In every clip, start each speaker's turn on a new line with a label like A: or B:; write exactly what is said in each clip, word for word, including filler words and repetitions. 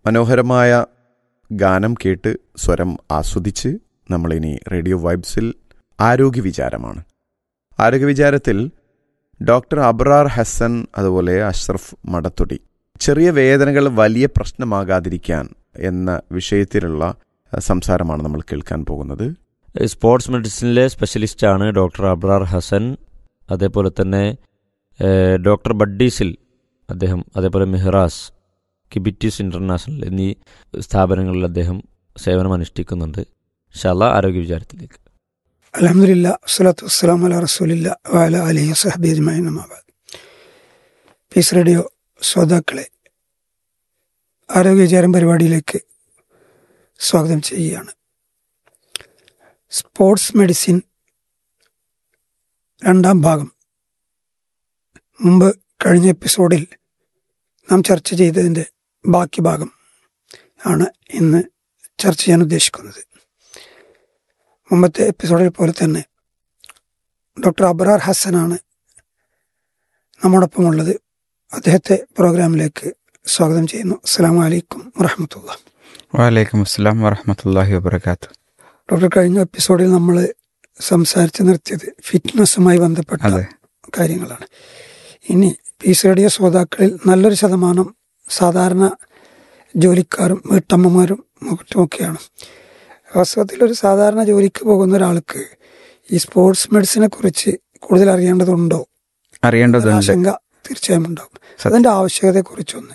A: മനോഹരമായ ഗാനം കേട്ട് സ്വരം ആസ്വദിച്ച് നമ്മളിനി റേഡിയോ വൈബ്സിൽ ആരോഗ്യ വിചാരമാണ്. ആരോഗ്യ വിചാരത്തിൽ ഡോക്ടർ അബ്രാർ ഹസൻ അതുപോലെ അഷ്റഫ് മടത്തൊടി ചെറിയ വേദനകൾ വലിയ പ്രശ്നമാകാതിരിക്കാൻ എന്ന വിഷയത്തിലുള്ള സംസാരമാണ് നമ്മൾ കേൾക്കാൻ പോകുന്നത്.
B: Sports മെഡിസിനിലെ സ്പെഷ്യലിസ്റ്റാണ് doctor Abrar Hasan. അതേപോലെ തന്നെ ഡോക്ടർ ബഡ്ഡീസിൽ അദ്ദേഹം, അതേപോലെ മെഹ്റാസ്, കിബിറ്റിസ് ഇൻ്റർനാഷണൽ എന്നീ സ്ഥാപനങ്ങളിൽ അദ്ദേഹം സേവനം അനുഷ്ഠിക്കുന്നുണ്ട്. ഇൻഷാ അല്ലാഹ് ആരോഗ്യ വിചാരത്തിലേക്ക്.
C: അൽഹംദുലില്ലാഹ് വസ്സലാത്തു വസ്സലാമു അലാ റസൂലില്ലാഹി വഅലാ ആലിഹി വസഹ്ബിഹി അജ്മഈൻ. അമ്മാ ബഅദ്. പീസ് റേഡിയോ ശ്രോതാക്കളെ, ആരോഗ്യ വിചാരം പരിപാടിയിലേക്ക് സ്വാഗതം ചെയ്യുകയാണ്. സ്പോർട്സ് മെഡിസിൻ രണ്ടാം ഭാഗം. മുമ്പ് കഴിഞ്ഞ എപ്പിസോഡിൽ നാം ചർച്ച ചെയ്തതിൻ്റെ ബാക്കി ഭാഗം ആണ് ഇന്ന് ചർച്ച ചെയ്യാൻ ഉദ്ദേശിക്കുന്നത്. മുമ്പത്തെ എപ്പിസോഡിൽ പോലെ തന്നെ ഡോക്ടർ അബ്രാർ ഹസനാണ് നമ്മോടൊപ്പമുള്ളത്. അദ്ദേഹത്തെ പ്രോഗ്രാമിലേക്ക് സ്വാഗതം ചെയ്യുന്നു. അസ്സലാമു അലൈക്കും വറഹ്മത്തുള്ളാഹി.
D: വഅലൈക്കും അസ്സലാം വറഹ്മത്തുള്ളാഹി വബറകാതുഹു.
C: ഡോക്ടർ, കഴിഞ്ഞ എപ്പിസോഡിൽ നമ്മൾ സംസാരിച്ച് നിർത്തിയത് ഫിറ്റ്നസ്സുമായി ബന്ധപ്പെട്ട കാര്യങ്ങളാണ്. ഇനി പീസ് റേഡിയോ ശ്രോതാക്കളിൽ നല്ലൊരു ശതമാനം സാധാരണ ജോലിക്കാരും വീട്ടമ്മമാരും മറ്റുമൊക്കെയാണ്. വാസ്തവത്തിൽ ഒരു സാധാരണ ജോലിക്ക് പോകുന്ന ഒരാൾക്ക് ഈ സ്പോർട്സ് മെഡിസിനെ കുറിച്ച് കൂടുതൽ അറിയേണ്ടതുണ്ടോ?
D: അറിയേണ്ടതുണ്ട്,
C: ആശങ്ക തീർച്ചയായും ഉണ്ടാവും. അതിൻ്റെ ആവശ്യകതയെക്കുറിച്ചൊന്ന്.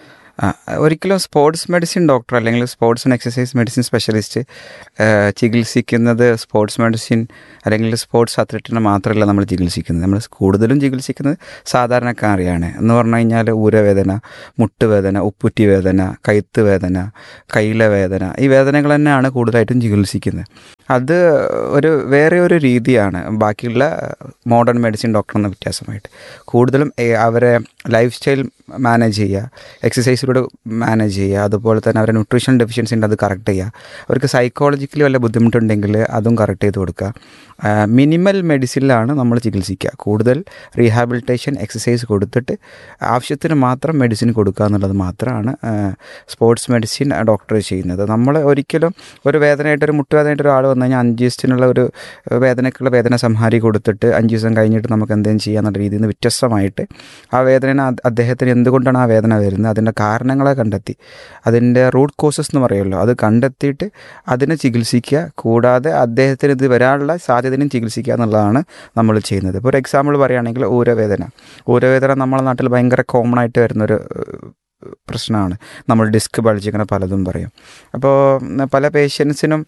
D: ഒരിക്കലും സ്പോർട്സ് മെഡിസിൻ ഡോക്ടർ അല്ലെങ്കിൽ sports and exercise medicine specialist ചികിത്സിക്കുന്നത് സ്പോർട്സ് മെഡിസിൻ അല്ലെങ്കിൽ സ്പോർട്സ് അത്ലറ്റിനെ മാത്രമല്ല നമ്മൾ ചികിത്സിക്കുന്നത്. നമ്മൾ കൂടുതലും ചികിത്സിക്കുന്നത് സാധാരണക്കാരെയാണ്. എന്ന് പറഞ്ഞു കഴിഞ്ഞാൽ ഊരവേദന, മുട്ടുവേദന, ഉപ്പുറ്റി വേദന, കഴുത്ത് വേദന, കൈയിലെ വേദന, ഈ വേദനകൾ തന്നെയാണ് കൂടുതലായിട്ടും ചികിത്സിക്കുന്നത്. അത് ഒരു വേറെ ഒരു രീതിയാണ് ബാക്കിയുള്ള മോഡേൺ മെഡിസിൻ ഡോക്ടറിന് വ്യത്യാസമായിട്ട്. കൂടുതലും അവരെ ലൈഫ് സ്റ്റൈൽ മാനേജ് ചെയ്യുക, എക്സസൈസിലൂടെ മാനേജ് ചെയ്യുക, അതുപോലെ തന്നെ അവരെ ന്യൂട്രീഷൻ ഡെഫിഷ്യൻസി ഉണ്ട് അത് കറക്റ്റ് ചെയ്യുക, അവർക്ക് സൈക്കോളജിക്കലി വല്ല ബുദ്ധിമുട്ടുണ്ടെങ്കിൽ അതും കറക്റ്റ് ചെയ്ത് കൊടുക്കുക. മിനിമൽ മെഡിസിനിലാണ് നമ്മൾ ചികിത്സിക്കുക. കൂടുതൽ റീഹാബിലിറ്റേഷൻ എക്സസൈസ് കൊടുത്തിട്ട് ആവശ്യത്തിന് മാത്രം മെഡിസിൻ കൊടുക്കുക എന്നുള്ളത് മാത്രമാണ് സ്പോർട്സ് മെഡിസിൻ ഡോക്ടർ ചെയ്യുന്നത്. നമ്മൾ ഒരിക്കലും ഒരു വേദനയായിട്ടൊരു മുട്ടുവേദനയായിട്ട് ഒരാൾ വന്നു കഴിഞ്ഞാൽ അഞ്ച് ദിവസത്തിനുള്ള ഒരു വേദനയ്ക്കുള്ള വേദന സംഹാരി കൊടുത്തിട്ട് അഞ്ച് ദിവസം കഴിഞ്ഞിട്ട് നമുക്ക് എന്തെങ്കിലും ചെയ്യാന്നുള്ള രീതിയിൽ നിന്ന് വ്യത്യസ്തമായിട്ട് ആ വേദന അദ്ദേഹത്തിന് എന്തുകൊണ്ടാണ് ആ വേദന വരുന്നത്, അതിൻ്റെ കാരണങ്ങളെ കണ്ടെത്തി, അതിൻ്റെ റൂട്ട് കോസസ് എന്ന് പറയുമല്ലോ, അത് കണ്ടെത്തിയിട്ട് അതിനെ ചികിത്സിക്കുക. കൂടാതെ അദ്ദേഹത്തിന് ഇത് വരാനുള്ള സാധ്യതയും ചികിത്സിക്കുക എന്നുള്ളതാണ് നമ്മൾ ചെയ്യുന്നത്. ഇപ്പോൾ ഒരു എക്സാമ്പിൾ പറയുകയാണെങ്കിൽ ഊരവേദന. ഊരവേദന നമ്മളെ നാട്ടിൽ ഭയങ്കര കോമൺ ആയിട്ട് വരുന്നൊരു പ്രശ്നമാണ്. നമ്മൾ ഡിസ്ക് ബൾജ് ഇങ്ങനെ പലതും പറയും. അപ്പോൾ പല പേഷ്യൻസിനും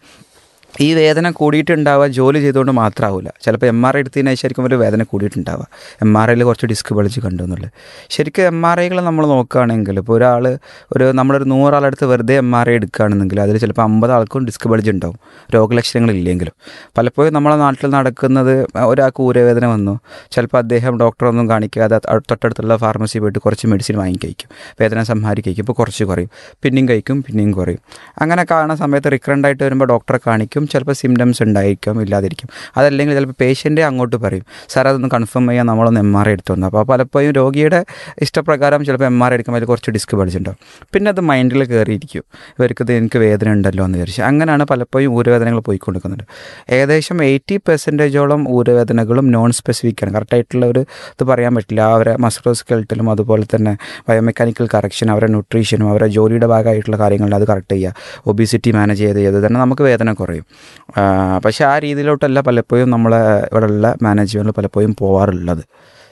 D: ഈ വേദന കൂടിയിട്ടുണ്ടാവുക ജോലി ചെയ്തുകൊണ്ട് മാത്രമാവില്ല. ചിലപ്പോൾ എം ആർ ഐ എടുത്തതിന് ശരിക്കും ഒരു വേദന കൂടിയിട്ടുണ്ടാവുക, എം ആർ ഐയിൽ കുറച്ച് ഡിസ്ക് ബൾജ് കണ്ടു എന്നുള്ളത്. ശരിക്കും എം ആർ ഐകൾ നമ്മൾ നോക്കുകയാണെങ്കിൽ ഇപ്പോൾ ഒരാൾ ഒരു നമ്മളൊരു നൂറാളടുത്ത് വെറുതെ എം ആർ ഐ എടുക്കുകയാണെന്നെങ്കിൽ അതിൽ ചിലപ്പോൾ അമ്പത് ആൾക്കും ഡിസ്ക് ബൾജ് ഉണ്ടാവും, രോഗലക്ഷണങ്ങളില്ലെങ്കിലും. പലപ്പോഴും നമ്മളെ നാട്ടിൽ നടക്കുന്നത് ഒരാൾക്ക് ഊരവേദന വന്നു, ചിലപ്പോൾ അദ്ദേഹം ഡോക്ടറൊന്നും കാണിക്കാതെ തൊട്ടടുത്തുള്ള ഫാർമസി പോയിട്ട് കുറച്ച് മെഡിസിൻ വാങ്ങി കഴിക്കും, വേദന സംഹാരി കഴിക്കും, ഇപ്പോൾ കുറച്ച് കുറയും, പിന്നെയും കഴിക്കും, പിന്നെയും കുറയും. അങ്ങനെ കാണുന്ന സമയത്ത് റിക്കറൻ്റ് ആയിട്ട് വരുമ്പോൾ ഡോക്ടറെ കാണിക്കും. ചിലപ്പോൾ സിംറ്റംസ് ഉണ്ടായിരിക്കും, ഇല്ലാതിരിക്കും. അതല്ലെങ്കിൽ ചിലപ്പോൾ പേഷ്യൻ്റ് അങ്ങോട്ട് പറയും, സാർ അതൊന്ന് കൺഫേം ചെയ്യാൻ നമ്മളൊന്ന് എം ആർ ഐ എടുത്തു വന്നു. അപ്പോൾ പലപ്പോഴും രോഗിയുടെ ഇഷ്ടപ്രകാരം ചിലപ്പോൾ എം ആർ ഐ എടുക്കുമ്പോൾ അതിൽ കുറച്ച് ഡിസ്ക് ബൾജുണ്ടാവും. പിന്നെ അത് മൈൻഡിൽ കയറിയിരിക്കും, ഇവർക്കത് എനിക്ക് വേദന ഉണ്ടല്ലോ എന്ന് വിചാരിച്ചു. അങ്ങനെയാണ് പലപ്പോഴും ഊരവേദനകൾ പോയിക്കൊടുക്കുന്നുണ്ട്. ഏകദേശം എയ്റ്റി പെർസെൻറ്റേജോളം ഊരവേദനകളും നോൺ സ്പെസിഫിക് ആണ്. കറക്റ്റായിട്ടുള്ള ഒരു ഇത് പറയാൻ പറ്റില്ല. അവരെ മസ്കുലോസ്കെൽറ്റലും അതുപോലെ തന്നെ ബയോമെക്കാനിക്കൽ കറക്ഷൻ, അവരെ ന്യൂട്രീഷനും അവരെ ജോലിയുടെ ഭാഗമായിട്ടുള്ള കാര്യങ്ങളിൽ അത് കറക്റ്റ് ചെയ്യുക, ഒബിസിറ്റി മാനേജ് ചെയ്ത് ചെയ്ത് തന്നെ നമുക്ക് വേദന കുറയും. പക്ഷേ ആ രീതിയിലോട്ടല്ല പലപ്പോഴും നമ്മളെ ഇവിടെയുള്ള മാനേജ്മെൻറ്റ് പലപ്പോഴും പോവാറുള്ളത്.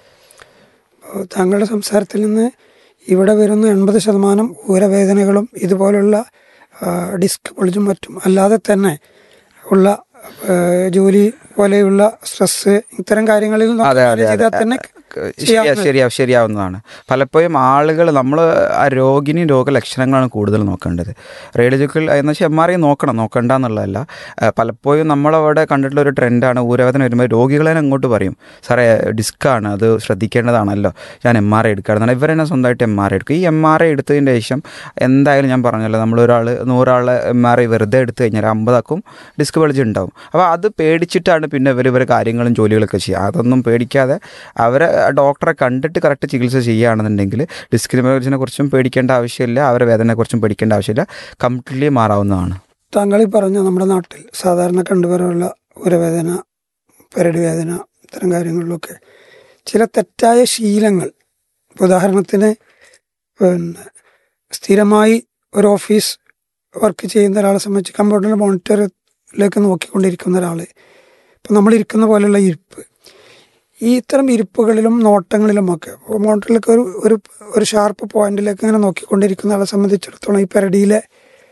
C: താങ്കളുടെ സംസാരത്തിൽ നിന്ന് ഇവിടെ വരുന്ന എൺപത് ശതമാനം ഊരവേദനകളും ഇതുപോലുള്ള ഡിസ്ക് ബൾജും മറ്റും അല്ലാതെ തന്നെ ഉള്ള ജോലി പോലെയുള്ള സ്ട്രെസ് ഇത്തരം കാര്യങ്ങളിൽ തന്നെ
D: ശരിയാവും ശരിയാവുന്നതാണ്. പലപ്പോഴും ആളുകൾ നമ്മൾ ആ രോഗിനി രോഗലക്ഷണങ്ങളാണ് കൂടുതൽ നോക്കേണ്ടത്. റേഡിയോളജിക്കൽ എന്ന് വെച്ചാൽ എം ആർ ഐ നോക്കണം, നോക്കണ്ട എന്നുള്ളതല്ല. പലപ്പോഴും നമ്മളവിടെ കണ്ടിട്ടുള്ളൊരു ട്രെൻഡാണ്, ഊരവേദന വരുമ്പോൾ രോഗികളെ അങ്ങോട്ട് പറയും, സാറേ ഡിസ്ക്കാണ്, അത് ശ്രദ്ധിക്കേണ്ടതാണല്ലോ, ഞാൻ എം ആർ ഐ എടുക്കാറുണ്ട്. ഇവരെന്നെ സ്വന്തമായിട്ട് എം ആർ ഐ എടുക്കും. ഈ എം ആർ ഐ എടുത്തതിൻ്റെ ശേഷം എന്തായാലും ഞാൻ പറഞ്ഞല്ലോ, നമ്മളൊരാൾ നൂറാൾ എം ആർ ഐ വെറുതെ എടുത്തു കഴിഞ്ഞാൽ അമ്പതാക്കും ഡിസ്ക് ബൾജ് ഉണ്ടാവും. അപ്പോൾ അത് പേടിച്ചിട്ടാണ് പിന്നെ ഇവർ ഇവരെ കാര്യങ്ങളും ജോലികളൊക്കെ ചെയ്യുക. അതൊന്നും പേടിക്കാതെ അവരെ ഡോക്ടറെ കണ്ടിട്ട് കറക്റ്റ് ചികിത്സ ചെയ്യുകയാണെന്നുണ്ടെങ്കിൽ ഡിസ്ക്രിമിനേഷനെ കുറിച്ചും പേടിക്കേണ്ട ആവശ്യമില്ല, അവരുടെ വേദനയെക്കുറിച്ചും പേടിക്കേണ്ട ആവശ്യമില്ല, കംപ്ലീറ്റ്ലി മാറാവുന്നതാണ്.
C: താങ്കൾ ഈ പറഞ്ഞ നമ്മുടെ നാട്ടിൽ സാധാരണ കണ്ടുവരാനുള്ള ഉരവേദന, പെരടി വേദന, ഇത്തരം കാര്യങ്ങളിലൊക്കെ ചില തെറ്റായ ശീലങ്ങൾ, ഉദാഹരണത്തിന് പിന്നെ സ്ഥിരമായി ഒരു ഓഫീസ് വർക്ക് ചെയ്യുന്ന ഒരാളെ സംബന്ധിച്ച് കമ്പ്യൂട്ടറിൻ്റെ മോണിറ്ററിലേക്ക് നോക്കിക്കൊണ്ടിരിക്കുന്ന ഒരാൾ, ഇപ്പം നമ്മളിരിക്കുന്ന പോലെയുള്ള ഇരിപ്പ്, ഈ ഇത്തരം ഇരിപ്പുകളിലും നോട്ടങ്ങളിലുമൊക്കെ മോണിറ്ററിലേക്ക് ഒരു ഒരു ഒരു ഷാർപ്പ് പോയിന്റിലേക്ക് ഇങ്ങനെ നോക്കിക്കൊണ്ടിരിക്കുന്ന ആളെ സംബന്ധിച്ചിടത്തോളം ഈ പെരടിയിലെ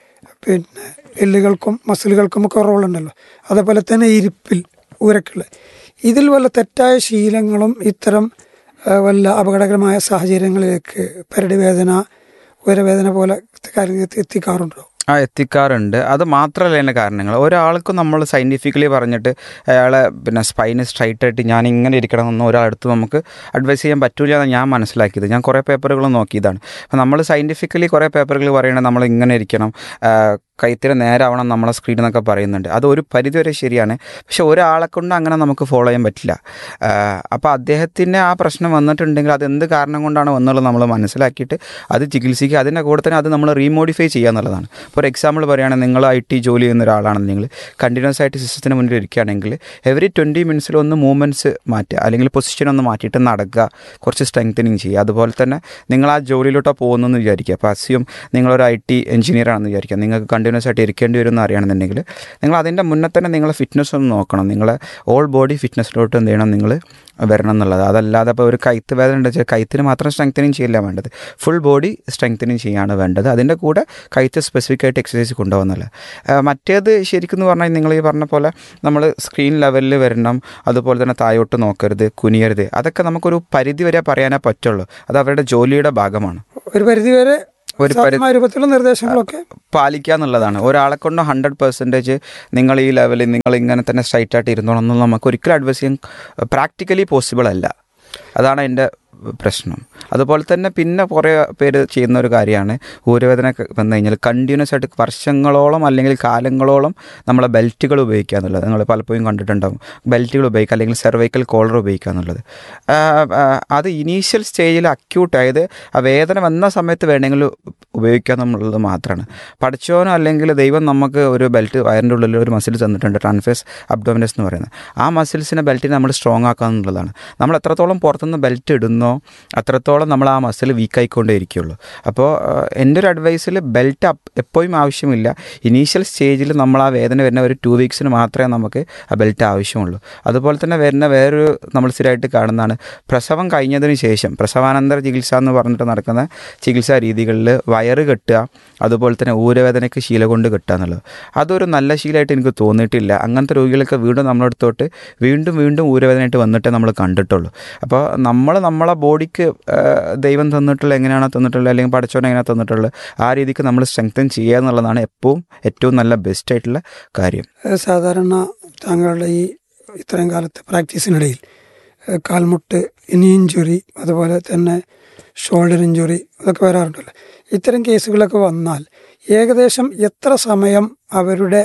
C: പിന്നെ എല്ലുകൾക്കും മസിലുകൾക്കും ഒക്കെ റോളുണ്ടല്ലോ. അതേപോലെ തന്നെ ഇരിപ്പിൽ ഊരക്കുള്ള ഇതിൽ വല്ല തെറ്റായ ശീലങ്ങളും ഇത്തരം വല്ല അപകടകരമായ സാഹചര്യങ്ങളിലേക്ക് പെരടി വേദന, ഊരവേദന പോലെ കാര്യങ്ങൾ എത്തിക്കാറുണ്ടോ?
D: ആ എത്തിക്കാറുണ്ട്. അത് മാത്രമല്ല എൻ്റെ കാരണങ്ങൾ. ഒരാൾക്കും നമ്മൾ സയൻറ്റിഫിക്കലി പറഞ്ഞിട്ട് അയാളെ പിന്നെ സ്പൈന് സ്ട്രൈറ്റ് ആയിട്ട് ഞാൻ ഇങ്ങനെ ഇരിക്കണമെന്ന് ഒരാളടുത്ത് നമുക്ക് അഡ്വൈസ് ചെയ്യാൻ പറ്റില്ല എന്ന് ഞാൻ മനസ്സിലാക്കിയത്. ഞാൻ കുറേ പേപ്പറുകൾ നോക്കിയതാണ്. അപ്പോൾ നമ്മൾ സയൻറ്റിഫിക്കലി കുറേ പേപ്പറുകൾ പറയണത് നമ്മൾ ഇങ്ങനെ ഇരിക്കണം, കൈത്തിന് നേരാവണം നമ്മളെ സ്ക്രീൻ എന്നൊക്കെ പറയുന്നുണ്ട്. അത് ഒരു പരിധിവരെ ശരിയാണ്. പക്ഷെ ഒരാളെ കൊണ്ട് അങ്ങനെ നമുക്ക് ഫോളോ ചെയ്യാൻ പറ്റില്ല. അപ്പോൾ അദ്ദേഹത്തിന് ആ പ്രശ്നം വന്നിട്ടുണ്ടെങ്കിൽ അത് എന്ത് കാരണം കൊണ്ടാണ് വന്നുള്ളത് നമ്മൾ മനസ്സിലാക്കിയിട്ട് അത് ചികിത്സിക്കുക. അതിൻ്റെ കൂടെ തന്നെ അത് നമ്മൾ റീമോഡിഫൈ ചെയ്യുക എന്നുള്ളതാണ്. ഫോർ എക്സാമ്പിൾ പറയുകയാണെങ്കിൽ നിങ്ങൾ ഐ ടി ജോലി ചെയ്യുന്ന ഒരാളാണെന്നെങ്കിൽ കണ്ടിന്യൂസ് ആയിട്ട് സിസ്റ്റത്തിന് മുന്നിൽ ഇരിക്കുകയാണെങ്കിൽ എവറി ട്വൻറ്റി മിനിറ്റ്സിൽ ഒന്ന് മൂവ്മെൻറ്റ്സ് മാറ്റുക, അല്ലെങ്കിൽ പൊസിഷൻ ഒന്ന് മാറ്റിയിട്ട് നടക്കുക, കുറച്ച് സ്ട്രെങ്തനിങ് ചെയ്യുക. അതുപോലെ തന്നെ നിങ്ങൾ ആ ജോലിയിലോട്ട് പോകുന്നതെന്ന് വിചാരിക്കുക. അപ്പോൾ അസ്യൂം നിങ്ങളൊരു ഐ ടി എഞ്ചിനീയർ ആണെന്ന് വിചാരിക്കുക. നിങ്ങൾക്ക് കണ്ടിന്യൂസ് ആയിട്ട് ഇരിക്കേണ്ടി വരും എന്ന് അറിയണമെന്നുണ്ടെങ്കിൽ നിങ്ങൾ അതിൻ്റെ മുന്നേ തന്നെ നിങ്ങളെ ഫിറ്റ്നസ് ഒന്ന് നോക്കണം. നിങ്ങളെ ഓൾ ബോഡി ഫിറ്റ്നസ്സിലോട്ട് എന്ത് ചെയ്യണം, നിങ്ങൾ വരണം എന്നുള്ളത്. അതല്ലാതെ ഇപ്പോൾ ഒരു കൈത്ത് വേദന ഉണ്ട് വെച്ചാൽ കൈത്തിന് മാത്രം സ്ട്രെങ്തനിങ് ചെയ്യില്ല വേണ്ടത്, ഫുൾ ബോഡി സ്ട്രെങ്തനിങ് ചെയ്യാണ് വേണ്ടത്. അതിൻ്റെ കൂടെ കൈത്ത് സ്പെസിഫിക് ആയിട്ട് എക്സസൈസ് കൊണ്ടുപോകുന്നില്ല. മറ്റേത് ശരിക്കും എന്ന് പറഞ്ഞാൽ നിങ്ങൾ ഈ പറഞ്ഞ പോലെ നമ്മൾ സ്ക്രീൻ ലെവലിൽ വരണം, അതുപോലെ തന്നെ താഴോട്ട് നോക്കരുത്, കുനിയരുത്. അതൊക്കെ നമുക്കൊരു പരിധി വരെ പറയാനേ പറ്റുള്ളൂ. അത് അവരുടെ ജോലിയുടെ ഭാഗമാണ്.
C: ഒരു പരിധി വരെ ഒരു രൂപത്തിലുള്ള നിർദ്ദേശങ്ങളൊക്കെ
D: പാലിക്കുക എന്നുള്ളതാണ്. ഒരാളെ കൊണ്ട് ഹൺഡ്രഡ് പെർസെൻറ്റേജ് നിങ്ങൾ ഈ ലെവലിൽ നിങ്ങൾ ഇങ്ങനെ തന്നെ സ്ട്രൈറ്റ് ആയിട്ട് ഇരുന്നോണം എന്നൊന്നും നമുക്ക് ഒരിക്കലും അഡ്വൈസ് ചെയ്യാൻ പ്രാക്ടിക്കലി പോസിബിൾ അല്ല. അതാണ് എൻ്റെ പ്രശ്നം. അതുപോലെ തന്നെ പിന്നെ കുറേ പേര് ചെയ്യുന്ന ഒരു കാര്യമാണ് ഊരവേദന വന്നു കഴിഞ്ഞാൽ കണ്ടിന്യൂസ് ആയിട്ട് വർഷങ്ങളോളം അല്ലെങ്കിൽ കാലങ്ങളോളം നമ്മളെ ബെൽറ്റുകൾ ഉപയോഗിക്കുക എന്നുള്ളത്. നിങ്ങൾ പലപ്പോഴും കണ്ടിട്ടുണ്ടാകും, ബെൽറ്റുകൾ ഉപയോഗിക്കുക അല്ലെങ്കിൽ സെർവൈക്കൽ കോളർ ഉപയോഗിക്കുക എന്നുള്ളത്. അത് ഇനീഷ്യൽ സ്റ്റേജിൽ അക്യൂട്ട് ആയത് ആ വേദന വന്ന സമയത്ത് വേണമെങ്കിൽ ഉപയോഗിക്കുക എന്നുള്ളത് മാത്രമാണ്. പഠിച്ചോനോ അല്ലെങ്കിൽ ദൈവം നമുക്ക് ഒരു ബെൽറ്റ് വയറിൻ്റെ ഉള്ളിൽ ഒരു മസിൽ തന്നിട്ടുണ്ട്, ട്രാൻഫേസ് അബ്ഡോമിനസ് എന്ന് പറയുന്നത്. ആ മസിൽസിനെ ബെൽറ്റിനെ നമ്മൾ സ്ട്രോങ് ആക്കുക എന്നുള്ളതാണ്. നമ്മൾ എത്രത്തോളം പുറത്തുനിന്ന് ബെൽറ്റ് ഇടുന്നോ അത്രത്തോളം നമ്മൾ ആ മസിൽ വീക്കായിക്കൊണ്ടേ ഇരിക്കുകയുള്ളൂ. അപ്പോൾ എൻ്റെ ഒരു അഡ്വൈസിൽ ബെൽറ്റ് എപ്പോഴും ആവശ്യമില്ല. ഇനീഷ്യൽ സ്റ്റേജിൽ നമ്മൾ ആ വേദന വരുന്ന ഒരു ടു വീക്സിന് മാത്രമേ നമുക്ക് ആ ബെൽറ്റ് ആവശ്യമുള്ളൂ. അതുപോലെ തന്നെ വരുന്ന വേറൊരു നമ്മൾ സ്ഥിരമായിട്ട് കാണുന്നതാണ് പ്രസവം കഴിഞ്ഞതിന് ശേഷം പ്രസവാനന്തര ചികിത്സ എന്ന് പറഞ്ഞിട്ട് നടക്കുന്ന ചികിത്സാ രീതികളിൽ വയറ് കെട്ടുക, അതുപോലെ തന്നെ ഊരവേദനയ്ക്ക് ശീല കൊണ്ട് കെട്ടുക എന്നുള്ളത്. അതൊരു നല്ല ശീലമായിട്ട് എനിക്ക് തോന്നിയിട്ടില്ല. അങ്ങനത്തെ രോഗികളൊക്കെ വീണ്ടും നമ്മളടുത്തോട്ട് വീണ്ടും വീണ്ടും ഊരവേദനയായിട്ട് വന്നിട്ടേ നമ്മൾ കണ്ടിട്ടുള്ളൂ. അപ്പോൾ നമ്മൾ നമ്മളെ ബോഡിക്ക് ദൈവം തന്നിട്ടുള്ള എങ്ങനെയാണോ തന്നിട്ടുള്ളത് അല്ലെങ്കിൽ പഠിച്ചോനെ എങ്ങനെയാണ് തന്നിട്ടുള്ളത് ആ രീതിക്ക് നമ്മൾ സ്ട്രെങ്തൻ ചെയ്യുക എന്നുള്ളതാണ് എപ്പോഴും ഏറ്റവും നല്ല ബെസ്റ്റ് ആയിട്ടുള്ള കാര്യം.
C: സാധാരണ താങ്കളുടെ ഈ ഇത്രയും കാലത്തെ പ്രാക്ടീസിനിടയിൽ കാൽമുട്ട് ഇനി ഇഞ്ചുറി, അതുപോലെ തന്നെ ഷോൾഡർ ഇഞ്ചുറി അതൊക്കെ വരാറുണ്ടല്ലോ. ഇത്തരം കേസുകളൊക്കെ വന്നാൽ ഏകദേശം എത്ര സമയം അവരുടെ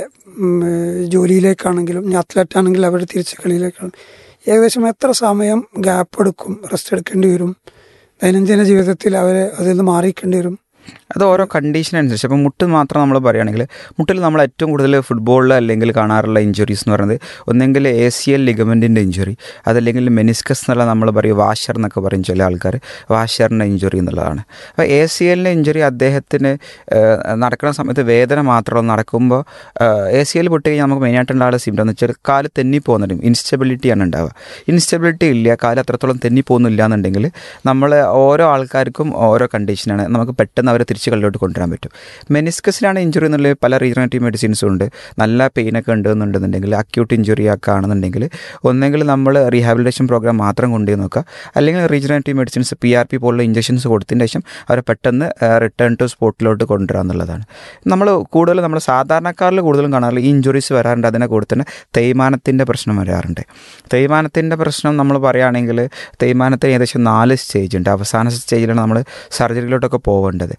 C: ജോലിയിലേക്കാണെങ്കിലും അത്ലറ്റ് ആണെങ്കിലും അവരുടെ തിരിച്ചു കളിയിലേക്കാണ് ഏകദേശം എത്ര സമയം ഗ്യാപ്പ് എടുക്കും, റെസ്റ്റ് എടുക്കേണ്ടി വരും, ദൈനംദിന ജീവിതത്തിൽ അവർ അതിൽ നിന്ന് മാറിക്കേണ്ടി വരും?
D: അത് ഓരോ കണ്ടീഷൻ അനുസരിച്ച്. അപ്പോൾ മുട്ട് മാത്രം നമ്മൾ പറയുകയാണെങ്കിൽ മുട്ടിൽ നമ്മൾ ഏറ്റവും കൂടുതൽ ഫുട്ബോളിൽ അല്ലെങ്കിൽ കാണാറുള്ള ഇഞ്ചുറീസ് എന്ന് പറയുന്നത് ഒന്നെങ്കിൽ എ സി എൽ ലിഗമെൻറ്റിൻ്റെ ഇഞ്ചുറി, അതല്ലെങ്കിൽ മെനിസ്കസ് എന്നുള്ള നമ്മൾ പറയും വാഷർ എന്നൊക്കെ പറയും ചില ആൾക്കാർ, വാഷറിൻ്റെ ഇഞ്ചുറി എന്നുള്ളതാണ്. അപ്പോൾ എ സി എല്ലിൻ്റെ ഇഞ്ചുറി അദ്ദേഹത്തിന് നടക്കുന്ന സമയത്ത് വേദന മാത്രമല്ല, നടക്കുമ്പോൾ എ സി എൽ പൊട്ടി കഴിഞ്ഞാൽ നമുക്ക് മെയിനായിട്ടുണ്ടാകുന്ന സിംറ്റം എന്ന് വെച്ചാൽ കാല് തെന്നി പോകുന്നുണ്ട്, ഇൻസ്റ്റബിലിറ്റിയാണ് ഉണ്ടാവുക. ഇൻസ്റ്റബിലിറ്റി ഇല്ല, കാല് അത്രത്തോളം തെന്നി പോകുന്നില്ല എന്നുണ്ടെങ്കിൽ നമ്മൾ ഓരോ ആൾക്കാർക്കും ഓരോ കണ്ടീഷനാണ്, നമുക്ക് പെട്ടെന്ന് അവരെ തിരിച്ച് കളിലോട്ട് കൊണ്ടുവരാൻ പറ്റും. മെനിസ്കസിലാണ് ഇഞ്ചുറി എന്നുള്ളത് പല റീജനറേറ്റീവ് മെഡിസിൻസും ഉണ്ട്. നല്ല പെയിനൊക്കെ ഉണ്ടെന്നുണ്ടെന്നുണ്ടെങ്കിൽ അക്യൂട്ട് ഇഞ്ചുറി ഒക്കെ ആണെന്നുണ്ടെങ്കിൽ ഒന്നെങ്കിൽ നമ്മൾ റീഹാബിലിറ്റേഷൻ പ്രോഗ്രാം മാത്രം കൊണ്ടുപോയി നോക്കുക, അല്ലെങ്കിൽ regenerative medicines P R P പോലുള്ള ഇഞ്ചക്ഷൻസ് കൊടുത്തതിന് ശേഷം അവരെ പെട്ടെന്ന് റിട്ടേൺ ടു സ്പോട്ടിലോട്ട് കൊണ്ടുവരിക എന്നുള്ളതാണ്. നമ്മൾ കൂടുതൽ നമ്മൾ സാധാരണക്കാരിൽ കൂടുതലും കാണാറില്ല ഈ ഇഞ്ചുറീസ് വരാറുണ്ട്. അതിനെ കൂടെ തന്നെ തേയ്മാനത്തിൻ്റെ പ്രശ്നം വരാറുണ്ട്. തേയ്മാനത്തിൻ്റെ പ്രശ്നം നമ്മൾ പറയുകയാണെങ്കിൽ തേയ്മാനത്തിന് ഏകദേശം നാല് സ്റ്റേജ് ഉണ്ട്. അവസാന സ്റ്റേജിലാണ് നമ്മൾ സർജറിയിലോട്ടൊക്കെ പോകേണ്ടത്.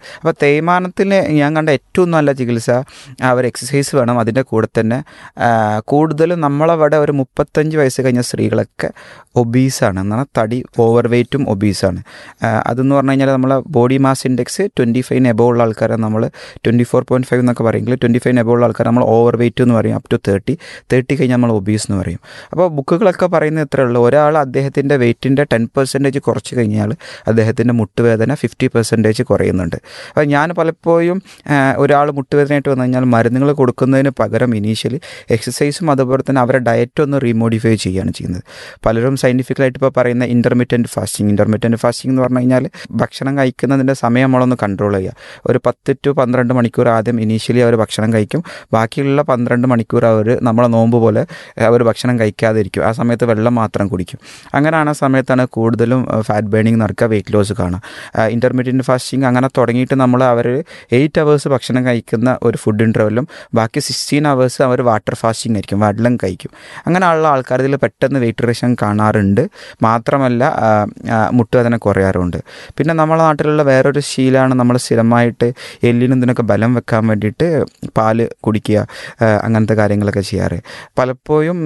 D: അപ്പോൾ തേയ്മാനത്തിന് ഞാൻ കണ്ട ഏറ്റവും നല്ല ചികിത്സ അവർ എക്സസൈസ് വേണം. അതിൻ്റെ കൂടെ തന്നെ കൂടുതലും നമ്മളവിടെ ഒരു മുപ്പത്തഞ്ച് വയസ്സ് കഴിഞ്ഞ സ്ത്രീകളൊക്കെ ഒബീസാണ്, എന്നാൽ തടി ഓവർ വെയ്റ്റും ഒബീസാണ്. അതെന്ന് പറഞ്ഞു കഴിഞ്ഞാൽ നമ്മളെ body mass index twenty ഫൈവിന് above ഉള്ള ആൾക്കാരെ നമ്മൾ ട്വൻറ്റി ഫോർ പോയിൻറ്റ് ഫൈവ് എന്നൊക്കെ പറയുമെങ്കിൽ ട്വൻറ്റി ഫൈവിന് എബോവ് ഉള്ള ആൾക്കാർ നമ്മൾ ഓവർ വെയ്റ്റ് എന്ന് പറയും, അപ് ടു തേർട്ടി തേർട്ടി കഴിഞ്ഞാൽ നമ്മൾ ഒബീസ് എന്ന് പറയും. അപ്പോൾ ബുക്കുകളൊക്കെ പറയുന്നത് ഇത്രയേ ഉള്ളൂ, ഒരാൾ അദ്ദേഹത്തിൻ്റെ വെയ്റ്റിൻ്റെ ടെൻ പെർസെൻറ്റേജ് കുറച്ച് കഴിഞ്ഞാൽ അദ്ദേഹത്തിൻ്റെ മുട്ടുവേദന ഫിഫ്റ്റി പെർസെൻറ്റേജ് കുറയുന്നുണ്ട്. അപ്പോൾ ഞാൻ പലപ്പോഴും ഒരാൾ മുട്ടുവേദനയായിട്ട് വന്നു കഴിഞ്ഞാൽ മരുന്നുകൾ കൊടുക്കുന്നതിന് പകരം ഇനീഷ്യലി എക്സസൈസും അതുപോലെ തന്നെ അവരുടെ ഡയറ്റ് ഒന്ന് റീമോഡിഫൈ ചെയ്യുകയാണ് ചെയ്യുന്നത്. പലരും സയൻറ്റിഫിക്കലായിട്ട് ഇപ്പോൾ പറയുന്ന ഇൻ്റർമീഡിയൻറ്റ് ഫാസ്റ്റിംഗ് ഇൻ്റർമീഡിയൻറ്റ് ഫാസ്റ്റിംഗ് എന്ന് പറഞ്ഞു കഴിഞ്ഞാൽ ഭക്ഷണം കഴിക്കുന്നതിൻ്റെ സമയം നമ്മളൊന്ന് കൺട്രോൾ ചെയ്യുക. ഒരു പത്ത് ടു പന്ത്രണ്ട് മണിക്കൂർ ആദ്യം ഇനീഷ്യലി അവർ ഭക്ഷണം കഴിക്കും, ബാക്കിയുള്ള പന്ത്രണ്ട് മണിക്കൂർ അവർ നമ്മളെ നോമ്പ് പോലെ അവർ ഭക്ഷണം കഴിക്കാതിരിക്കും. ആ സമയത്ത് വെള്ളം മാത്രം കുടിക്കും. അങ്ങനെയാണ് ആ സമയത്താണ് കൂടുതലും ഫാറ്റ് ബേണിംഗ് നടക്കുക, വെയിറ്റ് ലോസ് കാണുക. ഇൻ്റർമീഡിയൻറ്റ് ഫാസ്റ്റിംഗ് അങ്ങനെ തുടങ്ങിയിട്ട് നമ്മൾ അവർ എയ്റ്റ് അവേഴ്സ് ഭക്ഷണം കഴിക്കുന്ന ഒരു ഫുഡ് ഇൻ്റർവെല്ലും ബാക്കി സിക്സ്റ്റീൻ അവേഴ്സ് അവർ വാട്ടർ ഫാസ്റ്റിംഗ് ആയിരിക്കും, വെള്ളം കഴിക്കും. അങ്ങനെയുള്ള ആൾക്കാർ ഇതിൽ പെട്ടെന്ന് വെയിറ്റ് റിഡക്ഷൻ കാണാറുണ്ട്. മാത്രമല്ല മുട്ടുവേദന കുറയാറുണ്ട്. പിന്നെ നമ്മളെ നാട്ടിലുള്ള വേറൊരു ശീലമാണ് നമ്മൾ സ്ഥിരമായിട്ട് എല്ലിനും ഇതിനൊക്കെ ബലം വെക്കാൻ വേണ്ടിയിട്ട് പാല് കുടിക്കുക, അങ്ങനത്തെ കാര്യങ്ങളൊക്കെ ചെയ്യാറ്. പലപ്പോഴും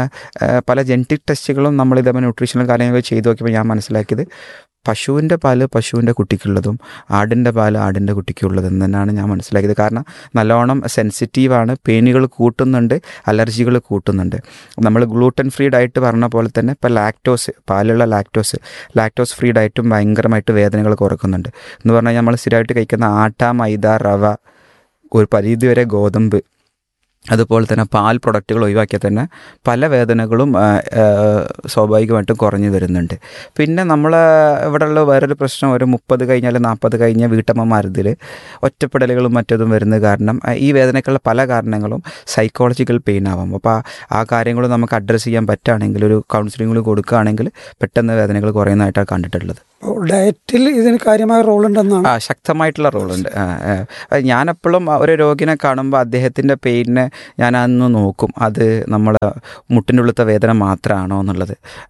D: പല ജനറ്റിക് ടെസ്റ്റുകളും നമ്മൾ ഇതേപോലെ ന്യൂട്രീഷണൽ കാര്യങ്ങളൊക്കെ ചെയ്തു നോക്കിയപ്പോൾ ഞാൻ മനസ്സിലാക്കിയത് പശുവിൻ്റെ പാല് പശുവിൻ്റെ കുട്ടിക്കുള്ളതും ആടിൻ്റെ പാല് ആടിൻ്റെ കുട്ടിക്കുള്ളതും തന്നെയാണ് ഞാൻ മനസ്സിലാക്കിയത്. കാരണം നല്ലോണം സെൻസിറ്റീവാണ്, പെയിനുകൾ കൂട്ടുന്നുണ്ട്, അലർജികൾ കൂട്ടുന്നുണ്ട്. നമ്മൾ ഗ്ലൂട്ടൻ ഫ്രീ ഡയറ്റ് പറഞ്ഞ പോലെ തന്നെ ഇപ്പോൾ ലാക്ടോസ് പാലുള്ള ലാക്ടോസ് ലാക്ടോസ് ഫ്രീ ഡയറ്റും ഭയങ്കരമായിട്ട് വേദനകൾ കുറക്കുന്നുണ്ട്. എന്ന് പറഞ്ഞാൽ നമ്മൾ സ്ഥിരമായിട്ട് കഴിക്കുന്ന ആട്ട, മൈദ, റവ, ഒരു പരിധിവരെ ഗോതമ്പ്, അതുപോലെ തന്നെ പാൽ പ്രൊഡക്റ്റുകൾ ഒഴിവാക്കിയാൽ തന്നെ പല വേദനകളും സ്വാഭാവികമായിട്ടും കുറഞ്ഞു വരുന്നുണ്ട്. പിന്നെ നമ്മൾ ഇവിടെയുള്ള വേറൊരു പ്രശ്നം, ഒരു മുപ്പത് കഴിഞ്ഞാൽ നാൽപ്പത് കഴിഞ്ഞ വീട്ടമ്മമാരിതിൽ ഒറ്റപ്പെടലുകളും മറ്റതും വരുന്നത് കാരണം ഈ വേദനയ്ക്കുള്ള പല കാരണങ്ങളും സൈക്കോളജിക്കൽ പെയിൻ ആവാം. അപ്പോൾ ആ കാര്യങ്ങൾ നമുക്ക് അഡ്രസ്സ് ചെയ്യാൻ പറ്റുകയാണെങ്കിൽ, ഒരു കൗൺസിലിംഗ് കൊടുക്കുകയാണെങ്കിൽ പെട്ടെന്ന് വേദനകൾ കുറയുന്നതായിട്ടാണ് കണ്ടിട്ടുള്ളത്.
C: ഡയറ്റിൽ ഇതിന് കാര്യമായ റോളുണ്ടെന്നാണ്.
D: ആ ശക്തമായിട്ടുള്ള റോളുണ്ട്. ഞാനെപ്പോഴും ഒരു രോഗിനെ കാണുമ്പോൾ അദ്ദേഹത്തിൻ്റെ പെയിനെ ഞാൻ അന്ന് നോക്കും, അത് നമ്മളെ മുട്ടിൻ്റെ ഉള്ളിലത്തെ വേദന മാത്രമാണോ എന്നുള്ളത്.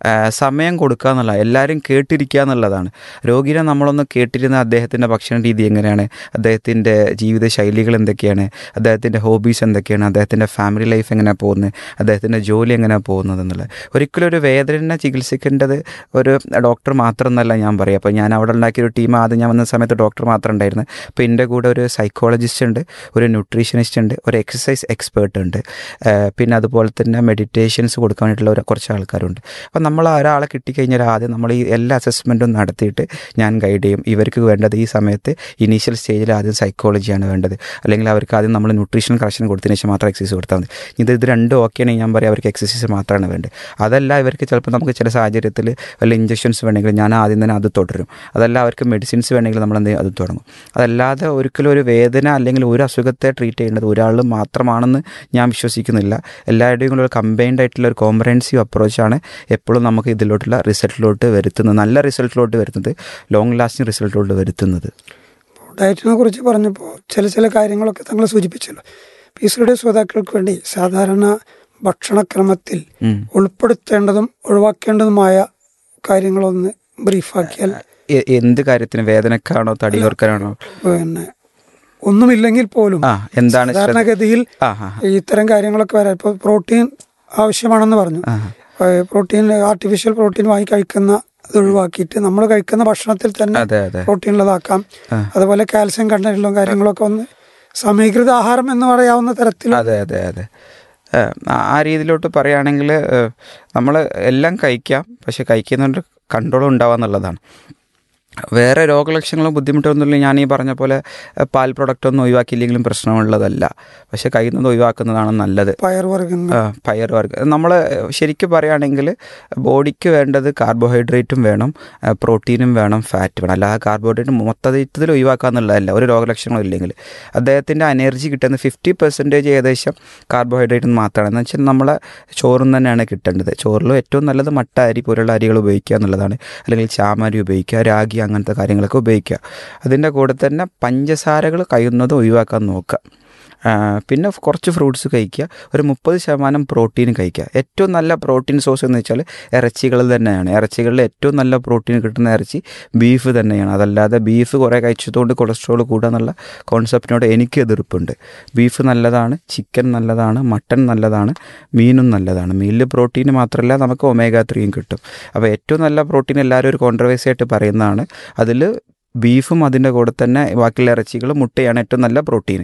D: സമയം കൊടുക്കുക എന്നുള്ള, എല്ലാവരും കേട്ടിരിക്കുക എന്നുള്ളതാണ്. രോഗിനെ നമ്മളൊന്ന് കേട്ടിരുന്ന അദ്ദേഹത്തിൻ്റെ ഭക്ഷണ രീതി എങ്ങനെയാണ്, അദ്ദേഹത്തിൻ്റെ ജീവിത ശൈലികൾ എന്തൊക്കെയാണ്, അദ്ദേഹത്തിൻ്റെ ഹോബീസ് എന്തൊക്കെയാണ്, അദ്ദേഹത്തിൻ്റെ ഫാമിലി ലൈഫ് എങ്ങനെയാണ് പോകുന്നത്, അദ്ദേഹത്തിൻ്റെ ജോലി എങ്ങനെയാണ് പോകുന്നത് എന്നുള്ളത്. ഒരിക്കലും ഒരു വേദന ചികിത്സിക്കേണ്ടത് ഒരു ഡോക്ടർ മാത്രം എന്നല്ല ഞാൻ പറയും. അപ്പോൾ ഞാൻ അവിടെ ഉണ്ടാക്കിയൊരു ടീം, ആദ്യം ഞാൻ വന്ന സമയത്ത് ഡോക്ടർ മാത്രം ഉണ്ടായിരുന്നു. അപ്പോൾ എൻ്റെ കൂടെ ഒരു സൈക്കോളജിസ്റ്റ് ഉണ്ട്, ഒരു ന്യൂട്രീഷനിസ്റ്റ് ഉണ്ട്, ഒരു എക്സസൈസ് എക്സ്പേർട്ട് ഉണ്ട്, പിന്നെ അതുപോലെ തന്നെ മെഡിറ്റേഷൻസ് കൊടുക്കാൻ വേണ്ടിയിട്ടുള്ള ഒരു കുറച്ച് ആൾക്കാരുണ്ട്. അപ്പോൾ നമ്മൾ ഒരാളെ കിട്ടിക്കഴിഞ്ഞാൽ ആദ്യം നമ്മൾ ഈ എല്ലാ അസസ്മെൻറ്റും നടത്തിയിട്ട് ഞാൻ ഗൈഡ് ചെയ്യും. ഇവർക്ക് വേണ്ടത് ഈ സമയത്ത് ഇനീഷ്യൽ സ്റ്റേജിൽ ആദ്യം സൈക്കോളജിയാണ് വേണ്ടത്, അല്ലെങ്കിൽ അവർക്ക് ആദ്യം നമ്മൾ ന്യൂട്രീഷൻ കറക്ഷൻ കൊടുത്തതിന് ശേഷം മാത്രം എക്സസൈസ് കൊടുത്താൽ മതി. ഇത് ഇത് രണ്ടും ഓക്കെ ആണെങ്കിൽ ഞാൻ പറയാം അവർക്ക് എക്സസൈസ് മാത്രമാണ് വേണ്ടത്. അതല്ല, ഇവർക്ക് ചിലപ്പോൾ നമുക്ക് ചില സാഹചര്യത്തിൽ വല്ല ഇഞ്ചക്ഷൻസ് വേണമെങ്കിൽ ഞാൻ ആദ്യം തന്നെ അത് തുടരും. അതല്ല, അവർക്ക് മെഡിസിൻസ് വേണമെങ്കിൽ നമ്മൾ എന്ത് ചെയ്യും, അത് തുടങ്ങും. അതല്ലാതെ ഒരിക്കലും ഒരു വേദന അല്ലെങ്കിൽ ഒരു അസുഖത്തെ ട്രീറ്റ് ചെയ്യേണ്ടത് ഒരാൾ മാത്രമാണെന്ന് ഞാൻ വിശ്വസിക്കുന്നില്ല. എല്ലാവരുടെയും കൂടെ ഒരു കമ്പൈൻഡ് ആയിട്ടുള്ള ഒരു കോംപ്രഹെൻസീവ് അപ്രോച്ചാണ് എപ്പോഴും നമുക്ക് ഇതിലോട്ടുള്ള റിസൾട്ടിലോട്ട് വരുത്തുന്നത്, നല്ല റിസൾട്ടിലോട്ട് വരുന്നത്, ലോങ് ലാസ്റ്റിംഗ് റിസൾട്ടിലോട്ട് വരുത്തുന്നത്.
C: ഡയറ്റിനെ കുറിച്ച് പറഞ്ഞപ്പോൾ ചില ചില കാര്യങ്ങളൊക്കെ താങ്കൾ സൂചിപ്പിച്ചല്ലോ. പീസുകളുടെ ശ്രോതാക്കൾക്ക് വേണ്ടി സാധാരണ ഭക്ഷണക്രമത്തിൽ ഉൾപ്പെടുത്തേണ്ടതും ഒഴിവാക്കേണ്ടതുമായ കാര്യങ്ങളൊന്ന് ബ്രീഫാക്കിയാൽ.
D: എന്ത് കാര്യത്തിന്, വേദനക്കാണോ തടി കുറക്കാനാണോ?
C: പിന്നെ ഒന്നുമില്ലെങ്കിൽ പോലും
D: എന്താണ്
C: സാധാരണഗതിയിൽ ഇത്തരം കാര്യങ്ങളൊക്കെ വരാം. ഇപ്പോൾ പ്രോട്ടീൻ ആവശ്യമാണെന്ന് പറഞ്ഞു. പ്രോട്ടീൻ ആർട്ടിഫിഷ്യൽ പ്രോട്ടീൻ വാങ്ങി കഴിക്കുന്ന അത് ഒഴിവാക്കിയിട്ട് നമ്മൾ കഴിക്കുന്ന ഭക്ഷണത്തിൽ തന്നെ പ്രോട്ടീൻ ഉള്ളതാക്കാം. അതുപോലെ കാൽസ്യം കണ്ടന്റുള്ള കാര്യങ്ങളൊക്കെ ഒന്ന് സമീകൃത ആഹാരം എന്ന് പറയാവുന്ന തരത്തിൽ.
D: അതെ അതെ അതെ ആ രീതിയിലോട്ട് പറയുകയാണെങ്കിൽ നമ്മൾ എല്ലാം കഴിക്കാം, പക്ഷെ കഴിക്കുന്നതുകൊണ്ട് കൺട്രോൾ ഉണ്ടാവുക എന്നുള്ളതാണ്. വേറെ രോഗലക്ഷണങ്ങളും ബുദ്ധിമുട്ടൊന്നുമില്ല. ഞാൻ ഈ പറഞ്ഞ പോലെ പാൽ പ്രൊഡക്റ്റ് ഒന്നും ഒഴിവാക്കിയില്ലെങ്കിലും പ്രശ്നമുള്ളതല്ല, പക്ഷെ കഴിയുന്നത് ഒഴിവാക്കുന്നതാണ് നല്ലത്.
C: പയർവർഗ്ഗങ്ങൾ
D: പയർവർഗ്ഗം നമ്മൾ ശരിക്കും പറയുകയാണെങ്കിൽ ബോഡിക്ക് വേണ്ടത് കാർബോഹൈഡ്രേറ്റും വേണം, പ്രോട്ടീനും വേണം, ഫാറ്റ് വേണം. അല്ലാതെ കാർബോഹൈഡ്രേറ്റ് മൊത്തത്തിൽ ഒഴിവാക്കുക എന്നുള്ളതല്ല. ഒരു രോഗലക്ഷണവും ഇല്ലെങ്കിൽ അദ്ദേഹത്തിൻ്റെ എനർജി കിട്ടുന്ന ഫിഫ്റ്റി പെർസെൻറ്റേജ് ഏകദേശം കാർബോഹൈഡ്രേറ്റ് മാത്രമാണ്. എന്ന് വെച്ചാൽ നമ്മളെ ചോറിൽ നിന്ന് തന്നെയാണ് കിട്ടേണ്ടത്. ചോറിൽ ഏറ്റവും നല്ലത് മട്ട അരി പോലുള്ള അരികൾ ഉപയോഗിക്കുക എന്നുള്ളതാണ്, അല്ലെങ്കിൽ ചാമരി ഉപയോഗിക്കുക, രാഗി അങ്ങനത്തെ കാര്യങ്ങളൊക്കെ ഉപയോഗിക്കുക. അതിൻ്റെ കൂടെ തന്നെ പഞ്ചസാരകൾ കഴിയുന്നതും ഒഴിവാക്കാൻ നോക്കുക. പിന്നെ കുറച്ച് ഫ്രൂട്ട്സ് കഴിക്കുക, ഒരു മുപ്പത് ശതമാനം പ്രോട്ടീൻ കഴിക്കുക. ഏറ്റവും നല്ല പ്രോട്ടീൻ സോഴ്സ് എന്ന് വെച്ചാൽ ഇറച്ചികൾ തന്നെയാണ്. ഇറച്ചികളിൽ ഏറ്റവും നല്ല പ്രോട്ടീൻ കിട്ടുന്ന ഇറച്ചി ബീഫ് തന്നെയാണ്. അതല്ലാതെ ബീഫ് കുറേ കഴിച്ചതുകൊണ്ട് കൊളസ്ട്രോൾ കൂടുക എന്നുള്ള കോൺസെപ്റ്റിനോട് എനിക്ക് എതിർപ്പുണ്ട്. ബീഫ് നല്ലതാണ്, ചിക്കൻ നല്ലതാണ്, മട്ടൺ നല്ലതാണ്, മീനും നല്ലതാണ്. മീനിൽ പ്രോട്ടീൻ മാത്രമല്ല നമുക്ക് ഒമേഗ ത്രീയും കിട്ടും. അപ്പോൾ ഏറ്റവും നല്ല പ്രോട്ടീൻ എല്ലാവരും ഒരു കോൺട്രവേഴ്സി ആയിട്ട് പറയുന്നതാണ്. അതിൽ ബീഫും അതിൻ്റെ കൂടെ തന്നെ ബാക്കിയുള്ള ഇറച്ചികളും മുട്ടയാണ് ഏറ്റവും നല്ല പ്രോട്ടീൻ.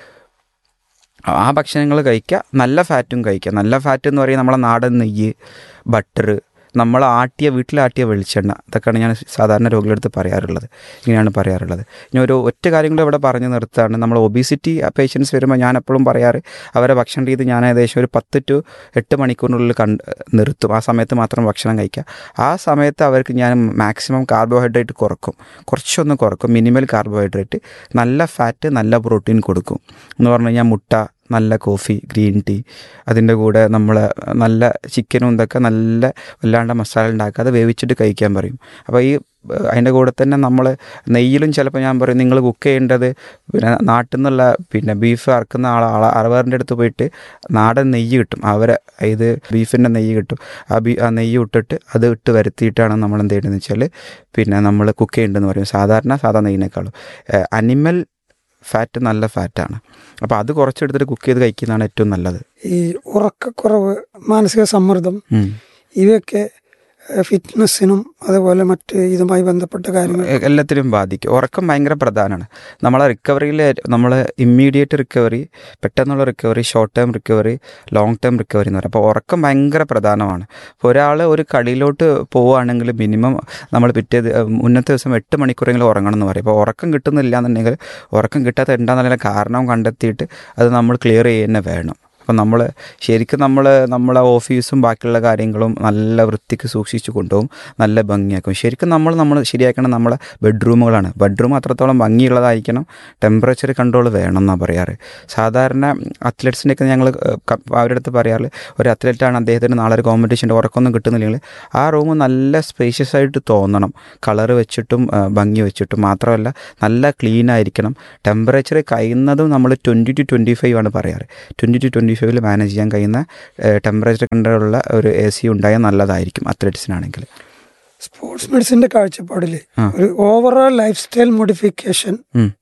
D: ആ ഭക്ഷണങ്ങൾ കഴിക്കുക, നല്ല ഫാറ്റും കഴിക്കുക. നല്ല ഫാറ്റ് എന്ന് പറയുന്നത് നമ്മളെ നാടൻ നെയ്യ്, ബട്ടർ, നമ്മൾ ആട്ടിയ വീട്ടിലാട്ടിയ വെളിച്ചെണ്ണ, ഇതൊക്കെയാണ് ഞാൻ സാധാരണ രോഗികളെടുത്ത് പറയാറുള്ളത്. ഇങ്ങനെയാണ് പറയാറുള്ളത്. ഇനി ഒരു ഒറ്റ കാര്യം കൂടെ ഇവിടെ പറഞ്ഞു നിർത്താണ്. നമ്മൾ ഒബീസിറ്റി പേഷ്യൻസ് വരുമ്പോൾ ഞാൻ എപ്പോഴും പറയാറ്, അവരെ ഭക്ഷണ രീതി ഞാൻ ഏകദേശം ഒരു പത്ത് ടു എട്ട് മണിക്കൂറിനുള്ളിൽ കണ്ട് നിർത്തും. ആ സമയത്ത് മാത്രം ഭക്ഷണം കഴിക്കുക. ആ സമയത്ത് അവർക്ക് ഞാൻ മാക്സിമം കാർബോഹൈഡ്രേറ്റ് കുറക്കും, കുറച്ചൊന്ന് കുറക്കും. മിനിമൽ കാർബോഹൈഡ്രേറ്റ്, നല്ല ഫാറ്റ്, നല്ല പ്രോട്ടീൻ കൊടുക്കും. എന്ന് പറഞ്ഞു കഴിഞ്ഞാൽ മുട്ട, നല്ല കോഫി, ഗ്രീൻ ടീ, അതിൻ്റെ കൂടെ നമ്മൾ നല്ല ചിക്കനും ഇതൊക്കെ നല്ല വല്ലാണ്ട് മസാല ഉണ്ടാക്കാതെ വേവിച്ചിട്ട് കഴിക്കാൻ പറയും. അപ്പോൾ ഈ അതിൻ്റെ കൂടെ തന്നെ നമ്മൾ നെയ്യിലും ചിലപ്പോൾ ഞാൻ പറയും നിങ്ങൾ കുക്ക് ചെയ്യേണ്ടത് പിന്നെ നാട്ടിൽ നിന്നുള്ള പിന്നെ ബീഫ് അറക്കുന്ന ആൾ ആൾ അറവറിൻ്റെ അടുത്ത് പോയിട്ട് നാടൻ നെയ്യ് കിട്ടും, അവരെ ഇത് ബീഫിൻ്റെ നെയ്യ് കിട്ടും. ആ ബീ ആ നെയ്യ് ഇട്ടിട്ട് അത് ഇട്ട് വരുത്തിയിട്ടാണ് നമ്മൾ എന്ത് ചെയ്യണമെന്ന് വെച്ചാൽ പിന്നെ നമ്മൾ കുക്ക് ചെയ്യേണ്ടതെന്ന് പറയും. സാധാരണ സാധാ നെയ്യിനേക്കാളും അനിമൽ ഫാറ്റ് നല്ല ഫാറ്റാണ്. അപ്പോൾ അത് കുറച്ചെടുത്തിട്ട് കുക്ക് ചെയ്ത് കഴിക്കുന്നതാണ് ഏറ്റവും നല്ലത്.
C: ഈ ഉറക്കക്കുറവ്, മാനസിക സമ്മർദ്ദം, ഇവയൊക്കെ ഫിറ്റ്നസ്സിനും അതുപോലെ മറ്റ് ഇതുമായി ബന്ധപ്പെട്ട കാര്യങ്ങൾ
D: എല്ലാത്തിനും ബാധിക്കും. ഉറക്കം ഭയങ്കര പ്രധാനമാണ്. നമ്മളെ റിക്കവറിയിൽ നമ്മൾ ഇമ്മീഡിയറ്റ് റിക്കവറി, പെട്ടെന്നുള്ള recovery, short term recovery, long term recovery എന്ന് പറയും. അപ്പോൾ ഉറക്കം ഭയങ്കര പ്രധാനമാണ്. ഇപ്പോൾ ഒരാൾ ഒരു കളിയിലോട്ട് പോവുകയാണെങ്കിൽ മിനിമം നമ്മൾ പിറ്റേ മുന്നത്തെ ദിവസം എട്ട് മണിക്കൂറെങ്കിലും ഉറങ്ങണം എന്ന് പറയും. അപ്പോൾ ഉറക്കം കിട്ടുന്നില്ല എന്നുണ്ടെങ്കിൽ ഉറക്കം കിട്ടാത്ത എന്താണെന്നുള്ള കാരണം കണ്ടെത്തിയിട്ട് അത് നമ്മൾ ക്ലിയർ ചെയ്യുക വേണം. അപ്പം നമ്മൾ ശരിക്കും നമ്മൾ നമ്മളെ ഓഫീസും ബാക്കിയുള്ള കാര്യങ്ങളും നല്ല വൃത്തിക്ക് സൂക്ഷിച്ച് കൊണ്ടുപോകും, നല്ല ഭംഗിയാക്കും. ശരിക്കും നമ്മൾ നമ്മൾ ശരിയാക്കണം നമ്മളെ ബെഡ്റൂമുകളാണ്. ബെഡ്റൂം അത്രത്തോളം ഭംഗിയുള്ളതായിരിക്കണം, ടെമ്പറേച്ചർ കൺട്രോൾ വേണം എന്നാണ് പറയാറ്. സാധാരണ അത്ലറ്റ്സിൻ്റെയൊക്കെ ഞങ്ങൾ അവരുടെ അടുത്ത് പറയാറ്, ഒരു അത്ലറ്റാണ്, അദ്ദേഹത്തിന് നാളെ ഒരു കോമ്പറ്റീഷൻ്റെ ഉറക്കമൊന്നും കിട്ടുന്നില്ലെങ്കിൽ ആ റൂം നല്ല സ്പേഷ്യസ് ആയിട്ട് തോന്നണം, കളറ് വെച്ചിട്ടും ഭംഗി വെച്ചിട്ടും. മാത്രമല്ല നല്ല ക്ലീൻ ആയിരിക്കണം. ടെമ്പറേച്ചർ കഴിയുന്നതും നമ്മൾ ട്വൻറ്റി ടു ട്വൻറ്റി ഫൈവ് ആണ് പറയാറ്. ട്വൻറ്റി ടു ട്വൻറ്റി ഫൈവിൽ മാനേജ് ചെയ്യാൻ കഴിയുന്ന ടെമ്പറേച്ചർ കൺട്രോളുള്ള ഒരു എ സി ഉണ്ടായാൽ നല്ലതായിരിക്കും അത്ലറ്റ്സിനാണെങ്കിൽ.
C: സ്പോർട്സ് മെഡിസിൻ്റെ കാഴ്ചപ്പാടിൽ ഒരു ഓവറോൾ ലൈഫ് സ്റ്റൈൽ മോഡിഫിക്കേഷൻ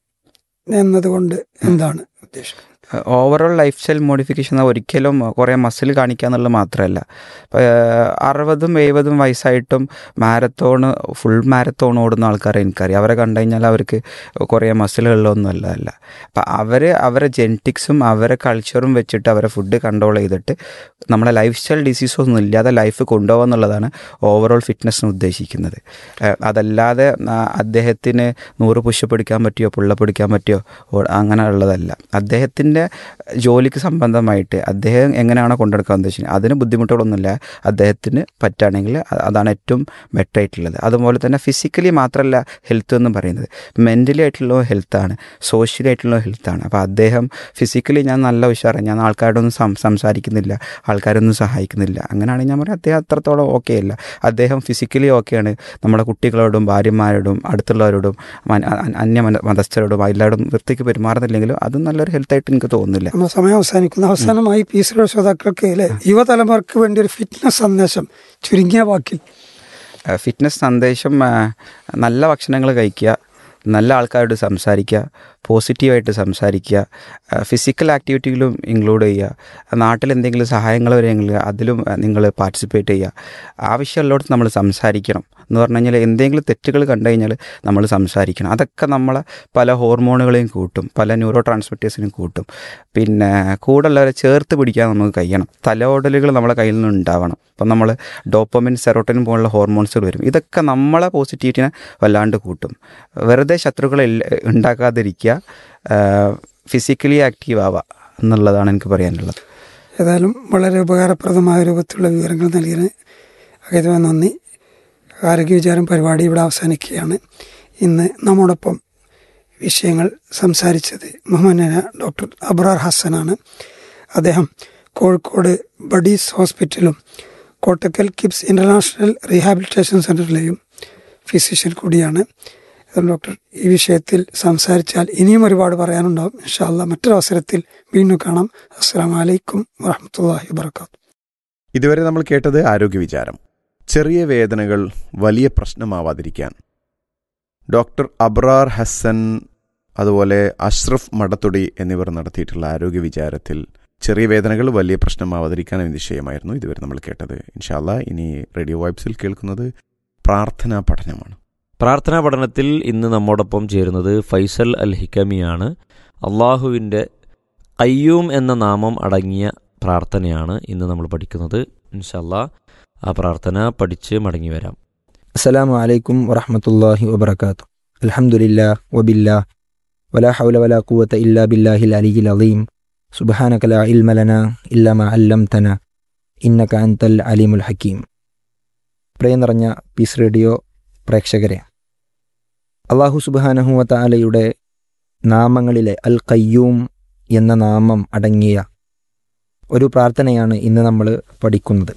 C: എന്നതുകൊണ്ട് എന്താണ് ഉദ്ദേശിക്കുന്നത്?
D: ഓവറോൾ ലൈഫ് സ്റ്റൈൽ മോഡിഫിക്കേഷൻ ഒരിക്കലും കുറേ മസിൽ കാണിക്കുക എന്നുള്ളത് മാത്രമല്ല. അറുപതും എഴുപതും വയസ്സായിട്ടും മാരത്തോൺ ഫുൾ മാരത്തോൺ ഓടുന്ന ആൾക്കാരെ എനിക്കറിയാം. അവരെ കണ്ടു കഴിഞ്ഞാൽ അവർക്ക് കുറേ മസിലുകളിലൊന്നും അല്ല. അപ്പം അവർ അവരെ ജെനറ്റിക്സും അവരെ കൾച്ചറും വെച്ചിട്ട് അവരെ ഫുഡ് കൺട്രോൾ ചെയ്തിട്ട് നമ്മളെ ലൈഫ് സ്റ്റൈൽ ഡിസീസൊന്നും ഇല്ലാതെ ലൈഫ് കൊണ്ടുപോകുക എന്നുള്ളതാണ് ഓവറോൾ ഫിറ്റ്നസ്സിന് ഉദ്ദേശിക്കുന്നത്. അതല്ലാതെ അദ്ദേഹത്തിന് നൂറ് പുഷപ്പ് എടുക്കാൻ പറ്റിയോ പുള്ളപ്പ് എടുക്കാൻ പറ്റിയോ അങ്ങനെ ഉള്ളതല്ല. അദ്ദേഹത്തിൻ്റെ ജോലിക്ക് സംബന്ധമായിട്ട് അദ്ദേഹം എങ്ങനെയാണോ കൊണ്ടെടുക്കാൻ ഉദ്ദേശിക്കുന്നത് അതിന് ബുദ്ധിമുട്ടുകളൊന്നുമില്ല. അദ്ദേഹത്തിന് പറ്റുകയാണെങ്കിൽ അതാണ് ഏറ്റവും ബെറ്റർ ആയിട്ടുള്ളത്. അതുപോലെ തന്നെ ഫിസിക്കലി മാത്രമല്ല ഹെൽത്ത് എന്ന് പറയുന്നത്, മെൻ്റലി ആയിട്ടുള്ള ഹെൽത്താണ്, സോഷ്യലി ആയിട്ടുള്ള ഹെൽത്താണ്. അപ്പോൾ അദ്ദേഹം ഫിസിക്കലി ഞാൻ നല്ല ഉഷാറാണ്, ഞാൻ ആൾക്കാരോടൊന്നും സം സംസാരിക്കുന്നില്ല, ആൾക്കാരൊന്നും സഹായിക്കുന്നില്ല, അങ്ങനെയാണെങ്കിൽ ഞാൻ പറയാം അദ്ദേഹം അത്രത്തോളം ഓക്കെ അല്ല. അദ്ദേഹം ഫിസിക്കലി ഓക്കെയാണ്, നമ്മുടെ കുട്ടികളോടും ഭാര്യമാരോടും അടുത്തുള്ളവരോടും അന്യ മതസ്ഥരോടും എല്ലാവരോടും വൃത്തിക്ക് പെരുമാറുന്നില്ലെങ്കിലും അതും നല്ലൊരു ഹെൽത്തായിട്ട് എനിക്ക് തോന്നുന്നില്ല.
C: നമ്മൾ സമയം അവസാനിക്കുന്നു. അവസാനമായി പീസ് ശ്രോതാക്കൾക്ക് യുവതലമുറക്ക് വേണ്ടി ഒരു ഫിറ്റ്നസ് സന്ദേശം ചുരുങ്ങിയ വാക്കിൽ.
D: ഫിറ്റ്നസ് സന്ദേശം, നല്ല ഭക്ഷണങ്ങൾ കഴിക്കുക, നല്ല ആൾക്കാരോട് സംസാരിക്കുക, പോസിറ്റീവായിട്ട് സംസാരിക്കുക, ഫിസിക്കൽ ആക്ടിവിറ്റിയിലും ഇൻക്ലൂഡ് ചെയ്യുക, നാട്ടിൽ എന്തെങ്കിലും സഹായങ്ങൾ വരെയെങ്കിൽ അതിലും നിങ്ങൾ പാർട്ടിസിപ്പേറ്റ് ചെയ്യുക. ആവശ്യമുള്ളിടത്ത് നമ്മൾ സംസാരിക്കണം. എന്ന് പറഞ്ഞു കഴിഞ്ഞാൽ എന്തെങ്കിലും തെറ്റുകൾ കണ്ടു കഴിഞ്ഞാൽ നമ്മൾ സംസാരിക്കണം. അതൊക്കെ നമ്മളെ പല ഹോർമോണുകളെയും കൂട്ടും, പല ന്യൂറോ ട്രാൻസ്മിറ്റേഴ്സിനും കൂട്ടും. പിന്നെ കൂടുതലുള്ളവരെ ചേർത്ത് പിടിക്കാൻ നമുക്ക് കഴിയണം. തലോടലുകൾ നമ്മളെ കയ്യിൽ നിന്ന് ഉണ്ടാവണം. അപ്പം നമ്മൾ ഡോപ്പമിൻ, സെറോട്ടോണിൻ പോലുള്ള ഹോർമോൺസുകൾ വരും. ഇതൊക്കെ നമ്മളെ പോസിറ്റിവിറ്റിനെ വല്ലാണ്ട് കൂട്ടും. വെറുതെ ശത്രുക്കളെ ഉണ്ടാക്കാതിരിക്കുക, ഫിസിക്കലി ആക്റ്റീവ് ആവുക എന്നുള്ളതാണ് എനിക്ക് പറയാനുള്ളത്.
C: ഏതായാലും വളരെ ഉപകാരപ്രദമായ രൂപത്തിലുള്ള വിവരങ്ങൾ നൽകിയതിന് അകേതവ നന്ദി. ആരോഗ്യ വിചാരം പരിപാടി ഇവിടെ അവസാനിക്കുകയാണ്. ഇന്ന് നമ്മോടൊപ്പം വിഷയങ്ങൾ സംസാരിച്ചത് ബഹുമാന്യനായ ഡോക്ടർ അബ്രാർ ഹസനാണ്. അദ്ദേഹം കോഴിക്കോട് ബഡീസ് ഹോസ്പിറ്റലും കോട്ടക്കൽ കിബ്സ് ഇൻ്റർനാഷണൽ റീഹാബിലിറ്റേഷൻ സെൻ്ററിലെയും ഫിസിഷ്യൻ കൂടിയാണ്. ഡോക്ടർ ഈ വിഷയത്തിൽ സംസാരിച്ചാൽ ഇനിയും ഒരുപാട് പറയാനുണ്ടാവും. ഇൻഷാ അല്ലാഹ് മറ്റൊരവസരത്തിൽ വീണ്ടും കാണാം. അസ്സലാമു അലൈക്കും വറഹ്മത്തുള്ളാഹി വബറകാതുഹു.
A: ഇതുവരെ നമ്മൾ കേട്ടത് ആരോഗ്യ വിചാരം. ചെറിയ വേദനകൾ വലിയ പ്രശ്നമാവാതിരിക്കാൻ ഡോക്ടർ അബ്രാർ ഹസൻ അതുപോലെ അഷ്റഫ് മടത്തൊടി എന്നിവർ നടത്തിയിട്ടുള്ള ആരോഗ്യ വിചാരത്തിൽ ചെറിയ വേദനകൾ വലിയ പ്രശ്നമാവാതിരിക്കാൻ എന്ന വിഷയമായിരുന്നു ഇതുവരെ നമ്മൾ കേട്ടത്. ഇൻഷാ അല്ലാഹ് ഇനി റേഡിയോ വൈബ്സിൽ കേൾക്കുന്നത് പ്രാർത്ഥനാ പഠനമാണ്.
B: പ്രാർത്ഥനാ പഠനത്തിൽ ഇന്ന് നമ്മോടൊപ്പം ചേരുന്നത് ഫൈസൽ അൽ ഹിക്കമിയാണ്. അള്ളാഹുവിൻ്റെ ഖയ്യൂം എന്ന നാമം അടങ്ങിയ പ്രാർത്ഥനയാണ് ഇന്ന് നമ്മൾ പഠിക്കുന്നത്. ഇൻഷാ അല്ലാഹ് ആ പ്രാർത്ഥന പഠിച്ച് മടങ്ങി വരാം.
E: അസ്സലാമു അലൈക്കും വറഹ്മത്തുള്ളാഹി വബറകാതുഹു. അൽഹംദുലില്ലാഹ് വബില്ലാഹ് വലാ ഹൗല വലാ ഖുവത ഇല്ലാ ബില്ലാഹിൽ അലിയിൽ അളീം. സുബ്ഹാനക ലാ ഇൽമ ലനാ ഇല്ലാ മാ അല്ലംതനാ ഇന്നക അൻതൽ അലീമുൽ ഹക്കീം. പ്രിയ നിറഞ്ഞ പീസ് റേഡിയോ പ്രേക്ഷകരെ, അല്ലാഹു സുബ്ഹാനഹു വ തആലയുടെ നാമങ്ങളിലെ അൽ ഖയ്യൂം എന്ന നാമം അടങ്ങിയ ഒരു പ്രാർത്ഥനയാണ് ഇന്ന് നമ്മൾ പഠിക്കുന്നത്.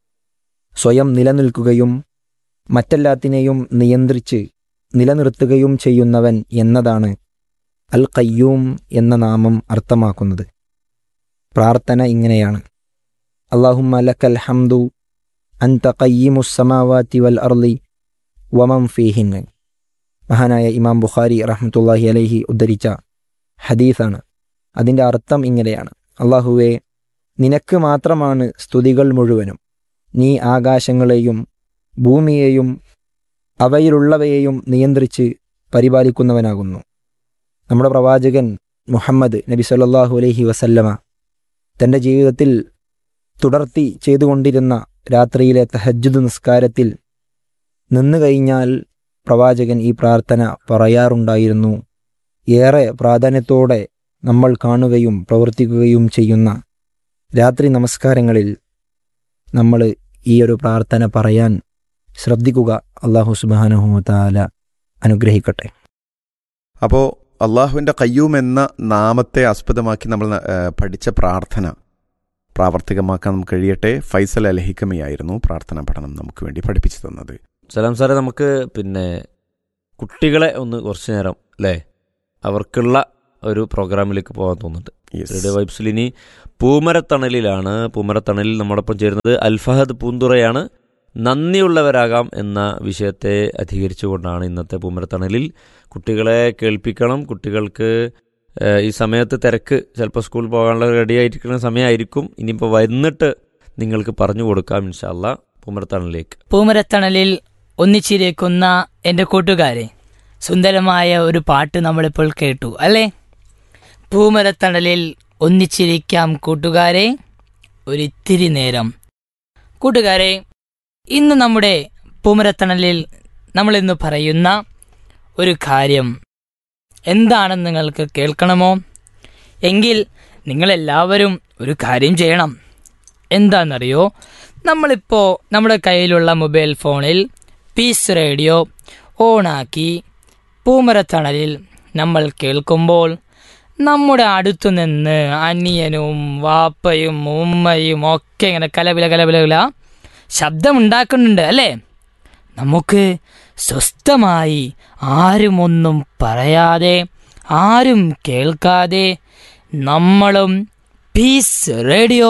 E: സ്വയം നിലനിൽക്കുകയും മറ്റെല്ലാത്തിനെയും നിയന്ത്രിച്ച് നിലനിർത്തുകയും ചെയ്യുന്നവൻ എന്നതാണ് അൽ ഖയ്യൂം എന്ന നാമം അർത്ഥമാക്കുന്നത്. പ്രാർത്ഥന ഇങ്ങനെയാണ്: അല്ലാഹുമ്മ ലക്കൽ ഹംദു അൻത ഖയ്യിമുസ് സമാവാതി വൽ അർളി വമൻ ഫീഹിന്ന. മഹാനായ ഇമാം ബുഖാരി റഹ്മത്തുള്ളാഹി അലൈഹി ഉദ്ധരിച്ച ഹദീസാണ്. അതിൻ്റെ അർത്ഥം ഇങ്ങനെയാണ്: അല്ലാഹുവേ, നിനക്ക് മാത്രമാണ് സ്തുതികൾ മുഴുവനും. നീ ആകാശങ്ങളെയും ഭൂമിയെയും അവയിലുള്ളവയെയും നിയന്ത്രിച്ച് പരിപാലിക്കുന്നവനാകുന്നു. നമ്മുടെ പ്രവാചകൻ മുഹമ്മദ് നബി സല്ലല്ലാഹു അലൈഹി വസല്ലമ തൻ്റെ ജീവിതത്തിൽ തുടർത്തി ചെയ്തുകൊണ്ടിരുന്ന രാത്രിയിലെ തഹജ്ജുദ് നിസ്കാരത്തിൽ നിന്നു കഴിഞ്ഞാൽ പ്രവാചകൻ ഈ പ്രാർത്ഥന പറയാറുണ്ടായിരുന്നു. ഏറെ പ്രാധാന്യത്തോടെ നമ്മൾ കാണുകയും പ്രവർത്തിക്കുകയും ചെയ്യുന്ന രാത്രി നമസ്കാരങ്ങളിൽ നമ്മൾ ഈ ഒരു പ്രാർത്ഥന പറയാൻ ശ്രദ്ധിക്കുക. അല്ലാഹു സുബ്ഹാനഹു വ തആല അനുഗ്രഹിക്കട്ടെ.
A: അപ്പോൾ അള്ളാഹുവിൻ്റെ ഖയ്യൂം എന്ന നാമത്തെ ആസ്പദമാക്കി നമ്മൾ പഠിച്ച പ്രാർത്ഥന പ്രാവർത്തികമാക്കാൻ നമുക്ക് കഴിയട്ടെ. ഫൈസൽ അൽ ഹിക്കമിയായിരുന്നു പ്രാർത്ഥനാ പഠനം നമുക്ക് വേണ്ടി പഠിപ്പിച്ചു തന്നത്.
B: സലാം സാറേ, നമുക്ക് പിന്നെ കുട്ടികളെ ഒന്ന് കുറച്ച് നേരം അല്ലേ അവർക്കുള്ള ഒരു പ്രോഗ്രാമിലേക്ക് പോകാൻ തോന്നുന്നുണ്ട്. റേഡിയോ വൈബ്സിൽ ഇനി പൂമരത്തണലിലാണ്. പൂമരത്തണലിൽ നമ്മോടൊപ്പം ചേരുന്നത് അൽഫഹദ് പൂന്തുറയാണ്. നന്ദിയുള്ളവരാകാം എന്ന വിഷയത്തെ അധികരിച്ചുകൊണ്ടാണ് ഇന്നത്തെ പൂമരത്തണലിൽ. കുട്ടികളെ കേൾപ്പിക്കണം. കുട്ടികൾക്ക് ഈ സമയത്ത് തിരക്ക്, ചിലപ്പോൾ സ്കൂൾ പോകാനുള്ള റെഡി ആയിരിക്കുന്ന സമയമായിരിക്കും. ഇനിയിപ്പോൾ വന്നിട്ട് നിങ്ങൾക്ക് പറഞ്ഞു കൊടുക്കാം ഇൻഷാ അല്ലാഹ് പൂമരത്തണലിലേക്ക്.
F: പൂമരത്തണലിൽ ഒന്നിച്ചിരിക്കുന്ന എൻ്റെ കൂട്ടുകാരെ, സുന്ദരമായ ഒരു പാട്ട് നമ്മളിപ്പോൾ കേട്ടു അല്ലേ? പൂമരത്തണലിൽ ഒന്നിച്ചിരിക്കാം കൂട്ടുകാരെ ഒരിത്തിരി നേരം. കൂട്ടുകാരെ, ഇന്ന് നമ്മുടെ പൂമരത്തണലിൽ നമ്മളിന്ന് പറയുന്ന ഒരു കാര്യം എന്താണെന്ന് നിങ്ങൾക്ക് കേൾക്കണമോ? എങ്കിൽ നിങ്ങളെല്ലാവരും ഒരു കാര്യം ചെയ്യണം. എന്താണെന്നറിയോ? നമ്മളിപ്പോൾ നമ്മുടെ കയ്യിലുള്ള മൊബൈൽ ഫോണിൽ പീസ് റേഡിയോ ഓണാക്കി പൂമരത്തണലിൽ നമ്മൾ കേൾക്കുമ്പോൾ നമ്മുടെ അടുത്തു നിന്ന് അനിയനും വാപ്പയും ഉമ്മയും ഒക്കെ ഇങ്ങനെ കലപില കലപില ശബ്ദമുണ്ടാക്കുന്നുണ്ട് അല്ലേ? നമുക്ക് സ്വസ്ഥമായി ആരുമൊന്നും പറയാതെ ആരും കേൾക്കാതെ നമ്മളും പീസ് റേഡിയോ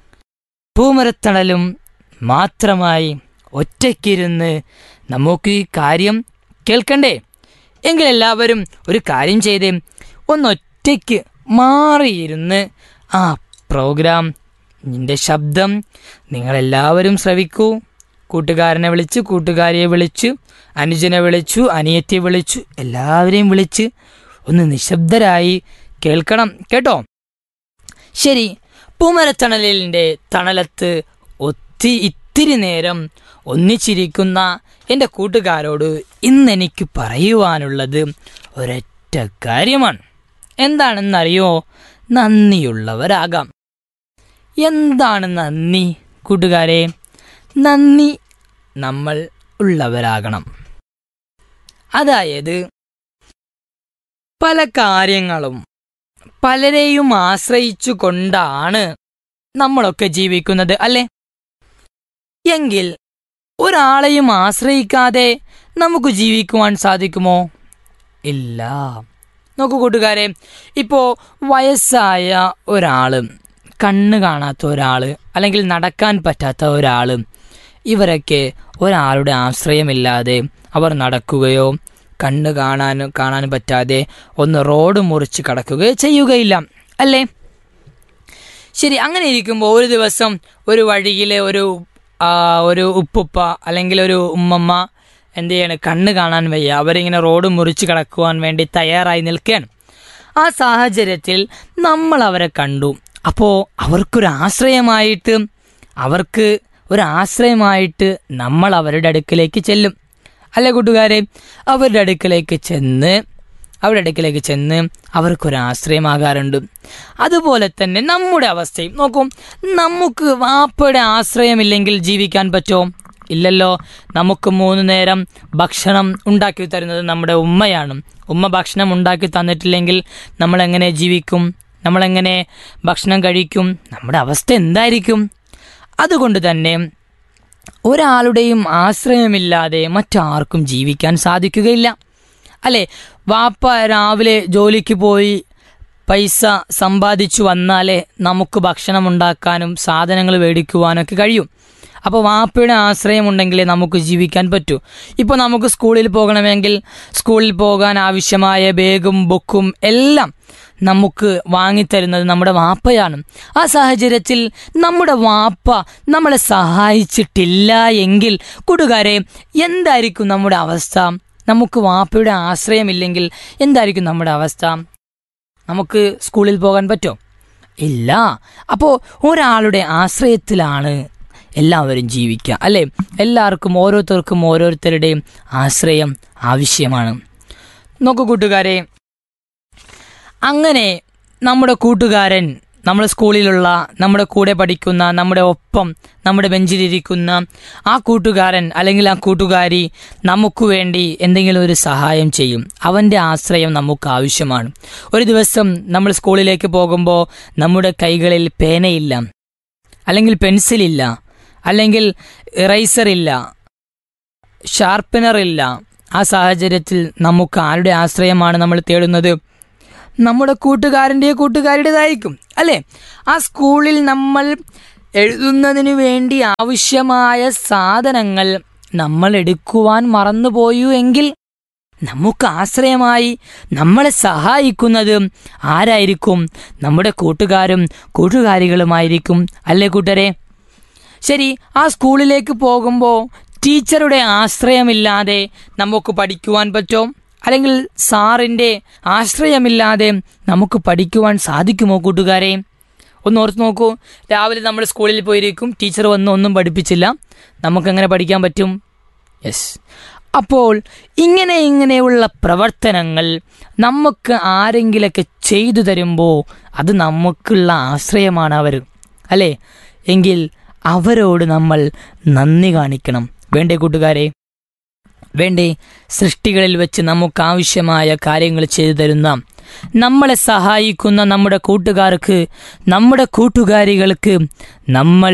F: പൂമരത്തണലും മാത്രമായി ഒറ്റയ്ക്കിരുന്ന് നമുക്ക് ഈ കാര്യം കേൾക്കണ്ടേ? എങ്കിലെല്ലാവരും ഒരു കാര്യം ചെയ്തേ, ഒന്നൊറ്റയ്ക്ക് മാറിയിരുന്ന് ആ പ്രോഗ്രാം നിന്റെ ശബ്ദം നിങ്ങളെല്ലാവരും ശ്രവിക്കൂ. കൂട്ടുകാരനെ വിളിച്ചു, കൂട്ടുകാരിയെ വിളിച്ചു, അനുജനെ വിളിച്ചു, അനിയത്തിയെ വിളിച്ചു, എല്ലാവരെയും വിളിച്ച് ഒന്ന് നിശബ്ദരായി കേൾക്കണം കേട്ടോ. ശരി, പൂമരത്തണലിൻ്റെ തണലത്ത് ഒത്തി ഇത്തിരി നേരം ഒന്നിച്ചിരിക്കുന്ന എൻ്റെ കൂട്ടുകാരോട് ഇന്നെനിക്ക് പറയുവാനുള്ളത് ഒരൊറ്റ കാര്യമാണ്. എന്താണെന്നറിയോ? നന്ദിയുള്ളവരാകാം. എന്താണ് നന്ദി കൂട്ടുകാരെ? നന്ദി നമ്മൾ ഉള്ളവരാകണം. അതായത് പല കാര്യങ്ങളും പലരെയും ആശ്രയിച്ചു കൊണ്ടാണ് നമ്മളൊക്കെ ജീവിക്കുന്നത് അല്ലേ? എങ്കിൽ ഒരാളെയും ആശ്രയിക്കാതെ നമുക്ക് ജീവിക്കുവാൻ സാധിക്കുമോ? ഇല്ല. നോക്കൂ കൂട്ടുകാരെ, ഇപ്പോൾ വയസ്സായ ഒരാൾ, കണ്ണ് കാണാത്ത ഒരാൾ, അല്ലെങ്കിൽ നടക്കാൻ പറ്റാത്ത ഒരാൾ, ഇവരൊക്കെ ഒരാളുടെ ആശ്രയമില്ലാതെ അവർ നടക്കുകയോ കണ്ണ് കാണാനും കാണാനും പറ്റാതെ ഒന്ന് റോഡ് മുറിച്ച് കടക്കുകയോ ചെയ്യുകയില്ല, അല്ലേ? ശരി, അങ്ങനെ ഇരിക്കുമ്പോൾ ഒരു ദിവസം ഒരു വഴിയിലെ ഒരു ഒരു ഉപ്പുപ്പ അല്ലെങ്കിൽ ഒരു ഉമ്മമ്മ എന്ത് ചെയ്യാണ്, കണ്ണ് കാണാൻ വയ്യ, അവരിങ്ങനെ റോഡ് മുറിച്ച് കടക്കുവാൻ വേണ്ടി തയ്യാറായി നിൽക്കുകയാണ്. ആ സാഹചര്യത്തിൽ നമ്മൾ അവരെ കണ്ടു. അപ്പോൾ അവർക്കൊരു ആശ്രയമായിട്ട് അവർക്ക് ഒരു ആശ്രയമായിട്ട് നമ്മൾ അവരുടെ അടുക്കിലേക്ക് ചെല്ലും, അല്ലേ കൂട്ടുകാരെ? അവരുടെ അടുക്കിലേക്ക് ചെന്ന് അവരുടെ അടുക്കിലേക്ക് ചെന്ന് അവർക്കൊരാശ്രയമാകാറുണ്ട്. അതുപോലെ തന്നെ നമ്മുടെ അവസ്ഥയും നോക്കും. നമുക്ക് വാപ്പയുടെ ആശ്രയമില്ലെങ്കിൽ ജീവിക്കാൻ പറ്റുമോ? ഇല്ലല്ലോ. നമുക്ക് മൂന്ന് നേരം ഭക്ഷണം ഉണ്ടാക്കി തരുന്നത് നമ്മുടെ ഉമ്മയാണ്. ഉമ്മ ഭക്ഷണം ഉണ്ടാക്കി തന്നിട്ടില്ലെങ്കിൽ നമ്മളെങ്ങനെ ജീവിക്കും? നമ്മളെങ്ങനെ ഭക്ഷണം കഴിക്കും? നമ്മുടെ അവസ്ഥ എന്തായിരിക്കും? അതുകൊണ്ട് തന്നെ ഒരാളുടെയും ആശ്രയമില്ലാതെ മറ്റാർക്കും ജീവിക്കാൻ സാധിക്കുകയില്ല, അല്ലേ? വാപ്പ രാവിലെ ജോലിക്ക് പോയി പൈസ സമ്പാദിച്ചു വന്നാലേ നമുക്ക് ഭക്ഷണം ഉണ്ടാക്കാനും സാധനങ്ങൾ മേടിക്കുവാനൊക്കെ കഴിയും. അപ്പോൾ വാപ്പയുടെ ആശ്രയമുണ്ടെങ്കിലേ നമുക്ക് ജീവിക്കാൻ പറ്റൂ. ഇപ്പോൾ നമുക്ക് സ്കൂളിൽ പോകണമെങ്കിൽ സ്കൂളിൽ പോകാൻ ആവശ്യമായ ബാഗും ബുക്കും എല്ലാം നമുക്ക് വാങ്ങിത്തരുന്നത് നമ്മുടെ വാപ്പയാണ്. ആ സാഹചര്യത്തിൽ നമ്മുടെ വാപ്പ നമ്മളെ സഹായിച്ചിട്ടില്ല എങ്കിൽ കൂട്ടുകാരെ, എന്തായിരിക്കും നമ്മുടെ അവസ്ഥ? നമുക്ക് വാപ്പയുടെ ആശ്രയമില്ലെങ്കിൽ എന്തായിരിക്കും നമ്മുടെ അവസ്ഥ? നമുക്ക് സ്കൂളിൽ പോകാൻ പറ്റുമോ? ഇല്ല. അപ്പോൾ ഒരാളുടെ ആശ്രയത്തിലാണ് എല്ലാവരും ജീവിക്കുക, അല്ലേ? എല്ലാവർക്കും ഓരോരുത്തർക്കും ഓരോരുത്തരുടെയും ആശ്രയം ആവശ്യമാണ്. നോക്കൂ കൂട്ടുകാരെ, അങ്ങനെ നമ്മുടെ കൂട്ടുകാരൻ, നമ്മുടെ സ്കൂളിലുള്ള, നമ്മുടെ കൂടെ പഠിക്കുന്ന, നമ്മുടെ ഒപ്പം നമ്മുടെ ബെഞ്ചിലിരിക്കുന്ന ആ കൂട്ടുകാരൻ അല്ലെങ്കിൽ ആ കൂട്ടുകാരി നമുക്ക് വേണ്ടി എന്തെങ്കിലും ഒരു സഹായം ചെയ്യും. അവൻ്റെ ആശ്രയം നമുക്ക് ആവശ്യമാണ്. ഒരു ദിവസം നമ്മൾ സ്കൂളിലേക്ക് പോകുമ്പോൾ നമ്മുടെ കൈകളിൽ പേനയില്ല, അല്ലെങ്കിൽ പെൻസിലില്ല, അല്ലെങ്കിൽ ഇറൈസറില്ല, ഷാർപ്പനറില്ല. ആ സാഹചര്യത്തിൽ നമുക്ക് ആരുടെ ആശ്രയമാണ് നമ്മൾ തേടുന്നത്? നമ്മുടെ കൂട്ടുകാരൻ്റെ കൂട്ടുകാരുടേതായിരിക്കും, അല്ലേ? ആ സ്കൂളിൽ നമ്മൾ എഴുതുന്നതിന് വേണ്ടി ആവശ്യമായ സാധനങ്ങൾ നമ്മൾ എടുക്കുവാൻ മറന്നുപോയു എങ്കിൽ നമുക്ക് ആശ്രയമായി നമ്മളെ സഹായിക്കുന്നത് ആരായിരിക്കും? നമ്മുടെ കൂട്ടുകാരും കൂട്ടുകാരികളുമായിരിക്കും, അല്ലേ കൂട്ടരെ? ശരി, ആ സ്കൂളിലേക്ക് പോകുമ്പോൾ ടീച്ചറുടെ ആശ്രയമില്ലാതെ നമുക്ക് പഠിക്കുവാൻ പറ്റുമോ? അല്ലെങ്കിൽ സാറിൻ്റെ ആശ്രയമില്ലാതെ നമുക്ക് പഠിക്കുവാൻ സാധിക്കുമോ കൂട്ടുകാരെ? ഒന്ന് ഓർത്ത് നോക്കൂ. രാവിലെ നമ്മൾ സ്കൂളിൽ പോയിരിക്കും, ടീച്ചർ വന്ന് ഒന്നും പഠിപ്പിച്ചില്ല, നമുക്കെങ്ങനെ പഠിക്കാൻ പറ്റും? യെസ്. അപ്പോൾ ഇങ്ങനെ ഇങ്ങനെയുള്ള പ്രവർത്തനങ്ങൾ നമുക്ക് ആരെങ്കിലൊക്കെ ചെയ്തു തരുമ്പോൾ അത് നമുക്കുള്ള ആശ്രയമാണ് അവർ, അല്ലേ? എങ്കിൽ അവരോട് നമ്മൾ നന്ദി കാണിക്കണം, വേണ്ടേ കൂട്ടുകാരെ? വേണ്ടേ? സൃഷ്ടികളിൽ വെച്ച് നമുക്ക് ആവശ്യമായ കാര്യങ്ങൾ ചെയ്തു തരുന്ന, നമ്മളെ സഹായിക്കുന്ന നമ്മുടെ കൂട്ടുകാർക്ക്, നമ്മുടെ കൂട്ടുകാരികൾക്ക് നമ്മൾ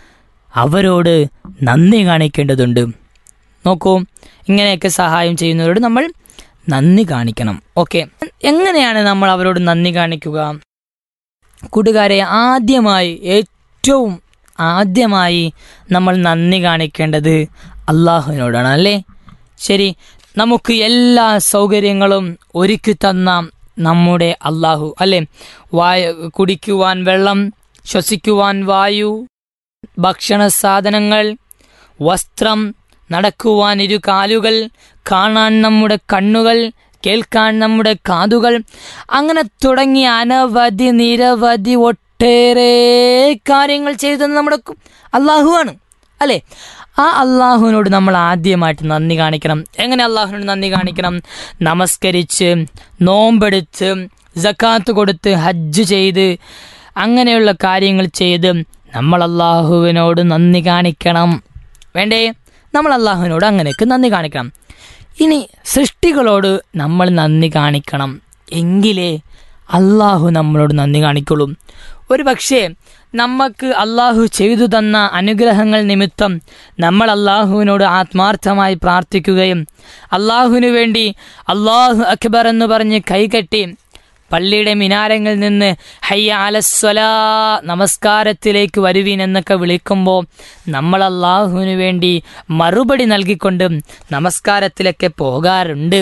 F: അവരോട് നന്ദി കാണിക്കേണ്ടതുണ്ട്. നോക്കൂ, ഇങ്ങനെയൊക്കെ സഹായം ചെയ്യുന്നവരോട് നമ്മൾ നന്ദി കാണിക്കണം. ഓക്കെ, എങ്ങനെയാണ് നമ്മൾ അവരോട് നന്ദി കാണിക്കുക? കൂട്ടുകാരെ, ആദ്യമായി ഏറ്റവും ആദ്യമായി നമ്മൾ നന്ദി കാണിക്കേണ്ടത് അള്ളാഹുവിനോടാണ്, അല്ലേ? ശരി, നമുക്ക് എല്ലാ സൗകര്യങ്ങളും ഒരുക്കി തന്ന നമ്മുടെ അള്ളാഹു, അല്ലേ? വായ കുടിക്കുവാൻ വെള്ളം, ശ്വസിക്കുവാൻ വായു, ഭക്ഷണ സാധനങ്ങൾ, വസ്ത്രം, നടക്കുവാൻ ഇരു കാലുകൾ, കാണാൻ നമ്മുടെ കണ്ണുകൾ, കേൾക്കാൻ നമ്മുടെ കാതുകൾ, അങ്ങനെ തുടങ്ങിയ അനവധി നിരവധി ഒട്ടേറെ കാര്യങ്ങൾ ചെയ്തത് നമ്മുടെ അള്ളാഹുവാണ്, അല്ലേ? ആ അള്ളാഹുവിനോട് നമ്മൾ ആദ്യമായിട്ട് നന്ദി കാണിക്കണം. എങ്ങനെ അള്ളാഹുവിനോട് നന്ദി കാണിക്കണം? നമസ്കരിച്ച്, നോമ്പെടുത്ത്, സക്കാത്ത് കൊടുത്ത്, ഹജ്ജ് ചെയ്ത്, അങ്ങനെയുള്ള കാര്യങ്ങൾ ചെയ്ത് നമ്മൾ അള്ളാഹുവിനോട് നന്ദി കാണിക്കണം, വേണ്ടേ? നമ്മൾ അള്ളാഹുവിനോട് അങ്ങനെയൊക്കെ നന്ദി കാണിക്കണം. ഇനി സൃഷ്ടികളോട് നമ്മൾ നന്ദി കാണിക്കണം, എങ്കിലേ അള്ളാഹു നമ്മളോട് നന്ദി കാണിക്കുള്ളൂ. ഒരു പക്ഷേ നമുക്ക് അള്ളാഹു ചെയ്തു തന്ന അനുഗ്രഹങ്ങൾ നിമിത്തം നമ്മൾ അള്ളാഹുവിനോട് ആത്മാർത്ഥമായി പ്രാർത്ഥിക്കുകയും അള്ളാഹുവിനു വേണ്ടി അള്ളാഹു അക്ബർ എന്ന് പറഞ്ഞ് കൈകെട്ടി പള്ളിയുടെ മിനാരങ്ങളിൽ നിന്ന് ഹയ്യ അലസ്വലാ നമസ്കാരത്തിലേക്ക് വരുവീൻ എന്നൊക്കെ വിളിക്കുമ്പോൾ നമ്മൾ അള്ളാഹുവിനു വേണ്ടി മറുപടി നൽകിക്കൊണ്ട് നമസ്കാരത്തിലൊക്കെ പോകാറുണ്ട്.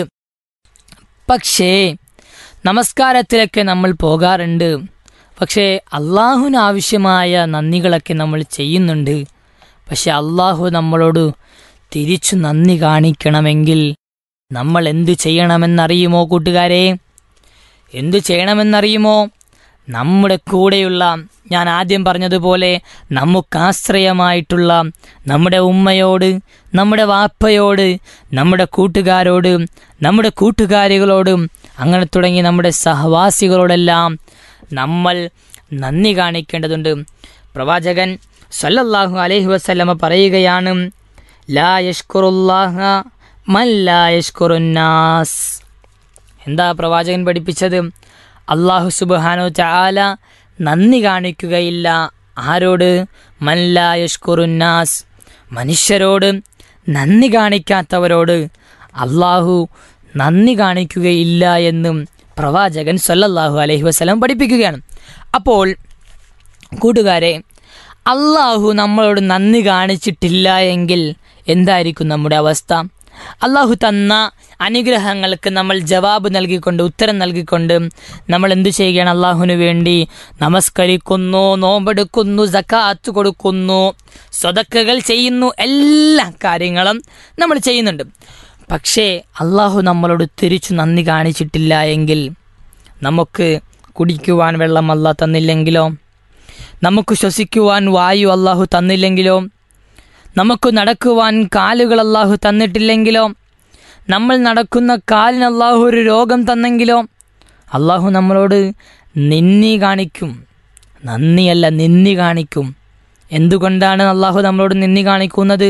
F: പക്ഷേ നമസ്കാരത്തിലൊക്കെ നമ്മൾ പോകാറുണ്ട് പക്ഷേ അള്ളാഹുവിന് ആവശ്യമായ നന്ദികളൊക്കെ നമ്മൾ ചെയ്യുന്നുണ്ട്. പക്ഷെ അള്ളാഹു നമ്മളോട് തിരിച്ചു നന്ദി കാണിക്കണമെങ്കിൽ നമ്മൾ എന്തു ചെയ്യണമെന്നറിയുമോ കൂട്ടുകാരെ? എന്തു ചെയ്യണമെന്നറിയുമോ? നമ്മുടെ കൂടെയുള്ള, ഞാൻ ആദ്യം പറഞ്ഞതുപോലെ നമുക്കാശ്രയമായിട്ടുള്ള നമ്മുടെ ഉമ്മയോട്, നമ്മുടെ വാപ്പയോട്, നമ്മുടെ കൂട്ടുകാരോട്, നമ്മുടെ കൂട്ടുകാരികളോടും അങ്ങനെ തുടങ്ങി നമ്മുടെ സഹവാസികളോടെല്ലാം നമ്മൾ നന്ദി കാണിക്കേണ്ടതുണ്ട്. പ്രവാചകൻ സല്ലല്ലാഹു അലൈഹി വസല്ലമ പറയുകയാണ്, ലാ യഷ്കുറുല്ലാഹ മൻ ലാ യഷ്കുറുന്നാസ്. എന്താ പ്രവാചകൻ പഠിപ്പിച്ചത്? അല്ലാഹു സുബ്ഹാനഹു തആല നന്ദി കാണിക്കുകയില്ല. ആരോട്? മൻ ലാ യഷ്കുറുന്നാസ്, മനുഷ്യരോട്. നന്ദി കാണിക്കാത്തവരോട് അല്ലാഹു നന്ദി കാണിക്കുകയില്ല എന്നും പ്രവാചകൻ സല്ലല്ലാഹു അലൈഹി വസല്ലം പഠിപ്പിക്കുകയാണ്. അപ്പോൾ കൂട്ടുകാരെ, അല്ലാഹു നമ്മളോട് നന്ദി കാണിച്ചിട്ടില്ല എങ്കിൽ എന്തായിരിക്കും നമ്മുടെ അവസ്ഥ? അല്ലാഹു തന്ന അനുഗ്രഹങ്ങൾക്ക് നമ്മൾ ജവാബ് നൽകിക്കൊണ്ട്, ഉത്തരം നൽകിക്കൊണ്ട് നമ്മൾ എന്തു ചെയ്യുകയാണ്? അള്ളാഹുവിന് വേണ്ടി നമസ്കരിക്കുന്നു, നോമ്പെടുക്കുന്നു, സക്കാത്ത് കൊടുക്കുന്നു, സ്വതക്കകൾ ചെയ്യുന്നു, എല്ലാ കാര്യങ്ങളും നമ്മൾ ചെയ്യുന്നുണ്ട്. പക്ഷേ അള്ളാഹു നമ്മളോട് തിരിച്ചു നന്ദി കാണിച്ചിട്ടില്ല എങ്കിൽ, നമുക്ക് കുടിക്കുവാൻ വെള്ളം അല്ലാഹു തന്നില്ലെങ്കിലോ, നമുക്ക് ശ്വസിക്കുവാൻ വായു അള്ളാഹു തന്നില്ലെങ്കിലോ, നമുക്ക് നടക്കുവാൻ കാലുകൾ അള്ളാഹു തന്നിട്ടില്ലെങ്കിലോ, നമ്മൾ നടക്കുന്ന കാലിന് അള്ളാഹു ഒരു രോഗം തന്നെങ്കിലോ, അള്ളാഹു നമ്മളോട് നിന്ദി കാണിക്കും. നന്ദിയല്ല, നിന്ദി കാണിക്കും. എന്തുകൊണ്ടാണ് അള്ളാഹു നമ്മളോട് നിന്ദി കാണിക്കുന്നത്?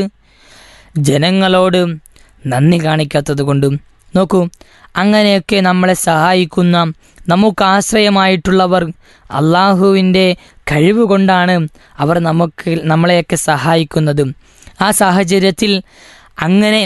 F: ജനങ്ങളോട് നന്ദി കാണിക്കാത്തത് കൊണ്ടും. നോക്കൂ, അങ്ങനെയൊക്കെ നമ്മളെ സഹായിക്കുന്ന, നമുക്ക് ആശ്രയമായിട്ടുള്ളവർ അള്ളാഹുവിൻ്റെ കഴിവ് കൊണ്ടാണ് അവർ നമുക്ക് നമ്മളെയൊക്കെ സഹായിക്കുന്നത്. ആ സാഹചര്യത്തിൽ അങ്ങനെ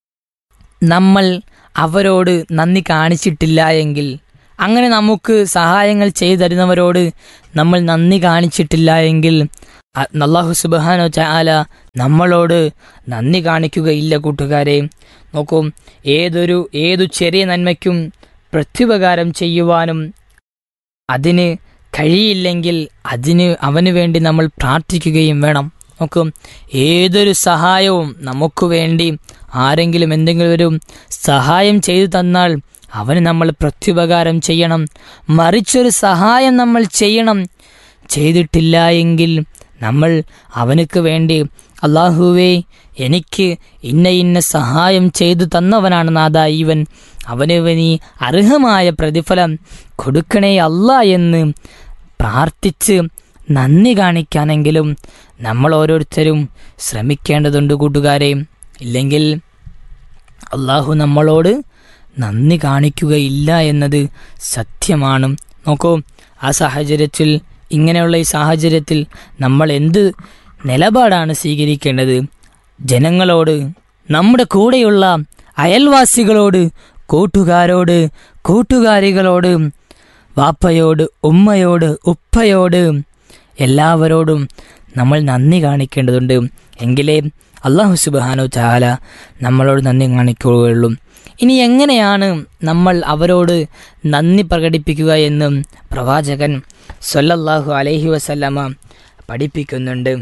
F: നമ്മൾ അവരോട് നന്ദി കാണിച്ചിട്ടില്ല എങ്കിൽ, അങ്ങനെ നമുക്ക് സഹായങ്ങൾ ചെയ്തു തരുന്നവരോട് നമ്മൾ നന്ദി കാണിച്ചിട്ടില്ല എങ്കിൽ, അല്ലാഹു സുബ്ഹാനഹു തആല നമ്മളോട് നന്ദി കാണിക്കുകയില്ല കൂട്ടുകാരെ. നോക്കൂ, ഏതൊരു ഏതു ചെറിയ നന്മയ്ക്കും പ്രത്യുപകാരം ചെയ്യുവാനും അതിന് കഴിയില്ലെങ്കിൽ അതിന് അവന് വേണ്ടി നമ്മൾ പ്രാർത്ഥിക്കുകയും വേണം. നോക്കും, ഏതൊരു സഹായവും നമുക്ക് വേണ്ടി ആരെങ്കിലും എന്തെങ്കിലും ഒരു സഹായം ചെയ്തു തന്നാൽ അവന് നമ്മൾ പ്രത്യുപകാരം ചെയ്യണം. മറിച്ചൊരു സഹായം നമ്മൾ ചെയ്യണം. ചെയ്തിട്ടില്ല എങ്കിൽ നമ്മൾ അവനക്ക് വേണ്ടി, അല്ലാഹുവേ എനിക്ക് ഇന്ന ഇന്ന സഹായം ചെയ്തു തന്നവനാണ് നാഥാ ഇവൻ, അവന് നീ അർഹമായ പ്രതിഫലം കൊടുക്കണേ അല്ലാ എന്ന് പ്രാർത്ഥിച്ച് നന്ദി കാണിക്കാനെങ്കിലും നമ്മൾ ഓരോരുത്തരും ശ്രമിക്കേണ്ടതുണ്ട് കൂട്ടുകാരെ. ഇല്ലെങ്കിൽ അല്ലാഹു നമ്മളോട് നന്ദി കാണിക്കുകയില്ല എന്നത് സത്യമാണ്. നോക്കൂ, ആ സാഹചര്യത്തിൽ, ഇങ്ങനെയുള്ള ഈ സാഹചര്യത്തിൽ നമ്മൾ എന്ത് നിലപാടാണ് സ്വീകരിക്കേണ്ടത്? ജനങ്ങളോട്, നമ്മുടെ കൂടെയുള്ള അയൽവാസികളോട്, കൂട്ടുകാരോട്, കൂട്ടുകാരികളോട്, വാപ്പയോട്, ഉമ്മയോട്, ഉപ്പയോട്, എല്ലാവരോടും നമ്മൾ നന്ദി കാണിക്കേണ്ടതുണ്ട്. എങ്കിലേ അല്ലാഹു സുബ്ഹാനഹു തആല നമ്മളോട് നന്ദി കാണിക്കുകയുള്ളൂ. ഇനി എങ്ങനെയാണ് നമ്മൾ അവരോട് നന്ദി പ്രകടിപ്പിക്കുക എന്നും പ്രവാചകൻ സ്വല്ലല്ലാഹു അലൈഹി വസല്ലമ പഠിപ്പിക്കുന്നുണ്ട്.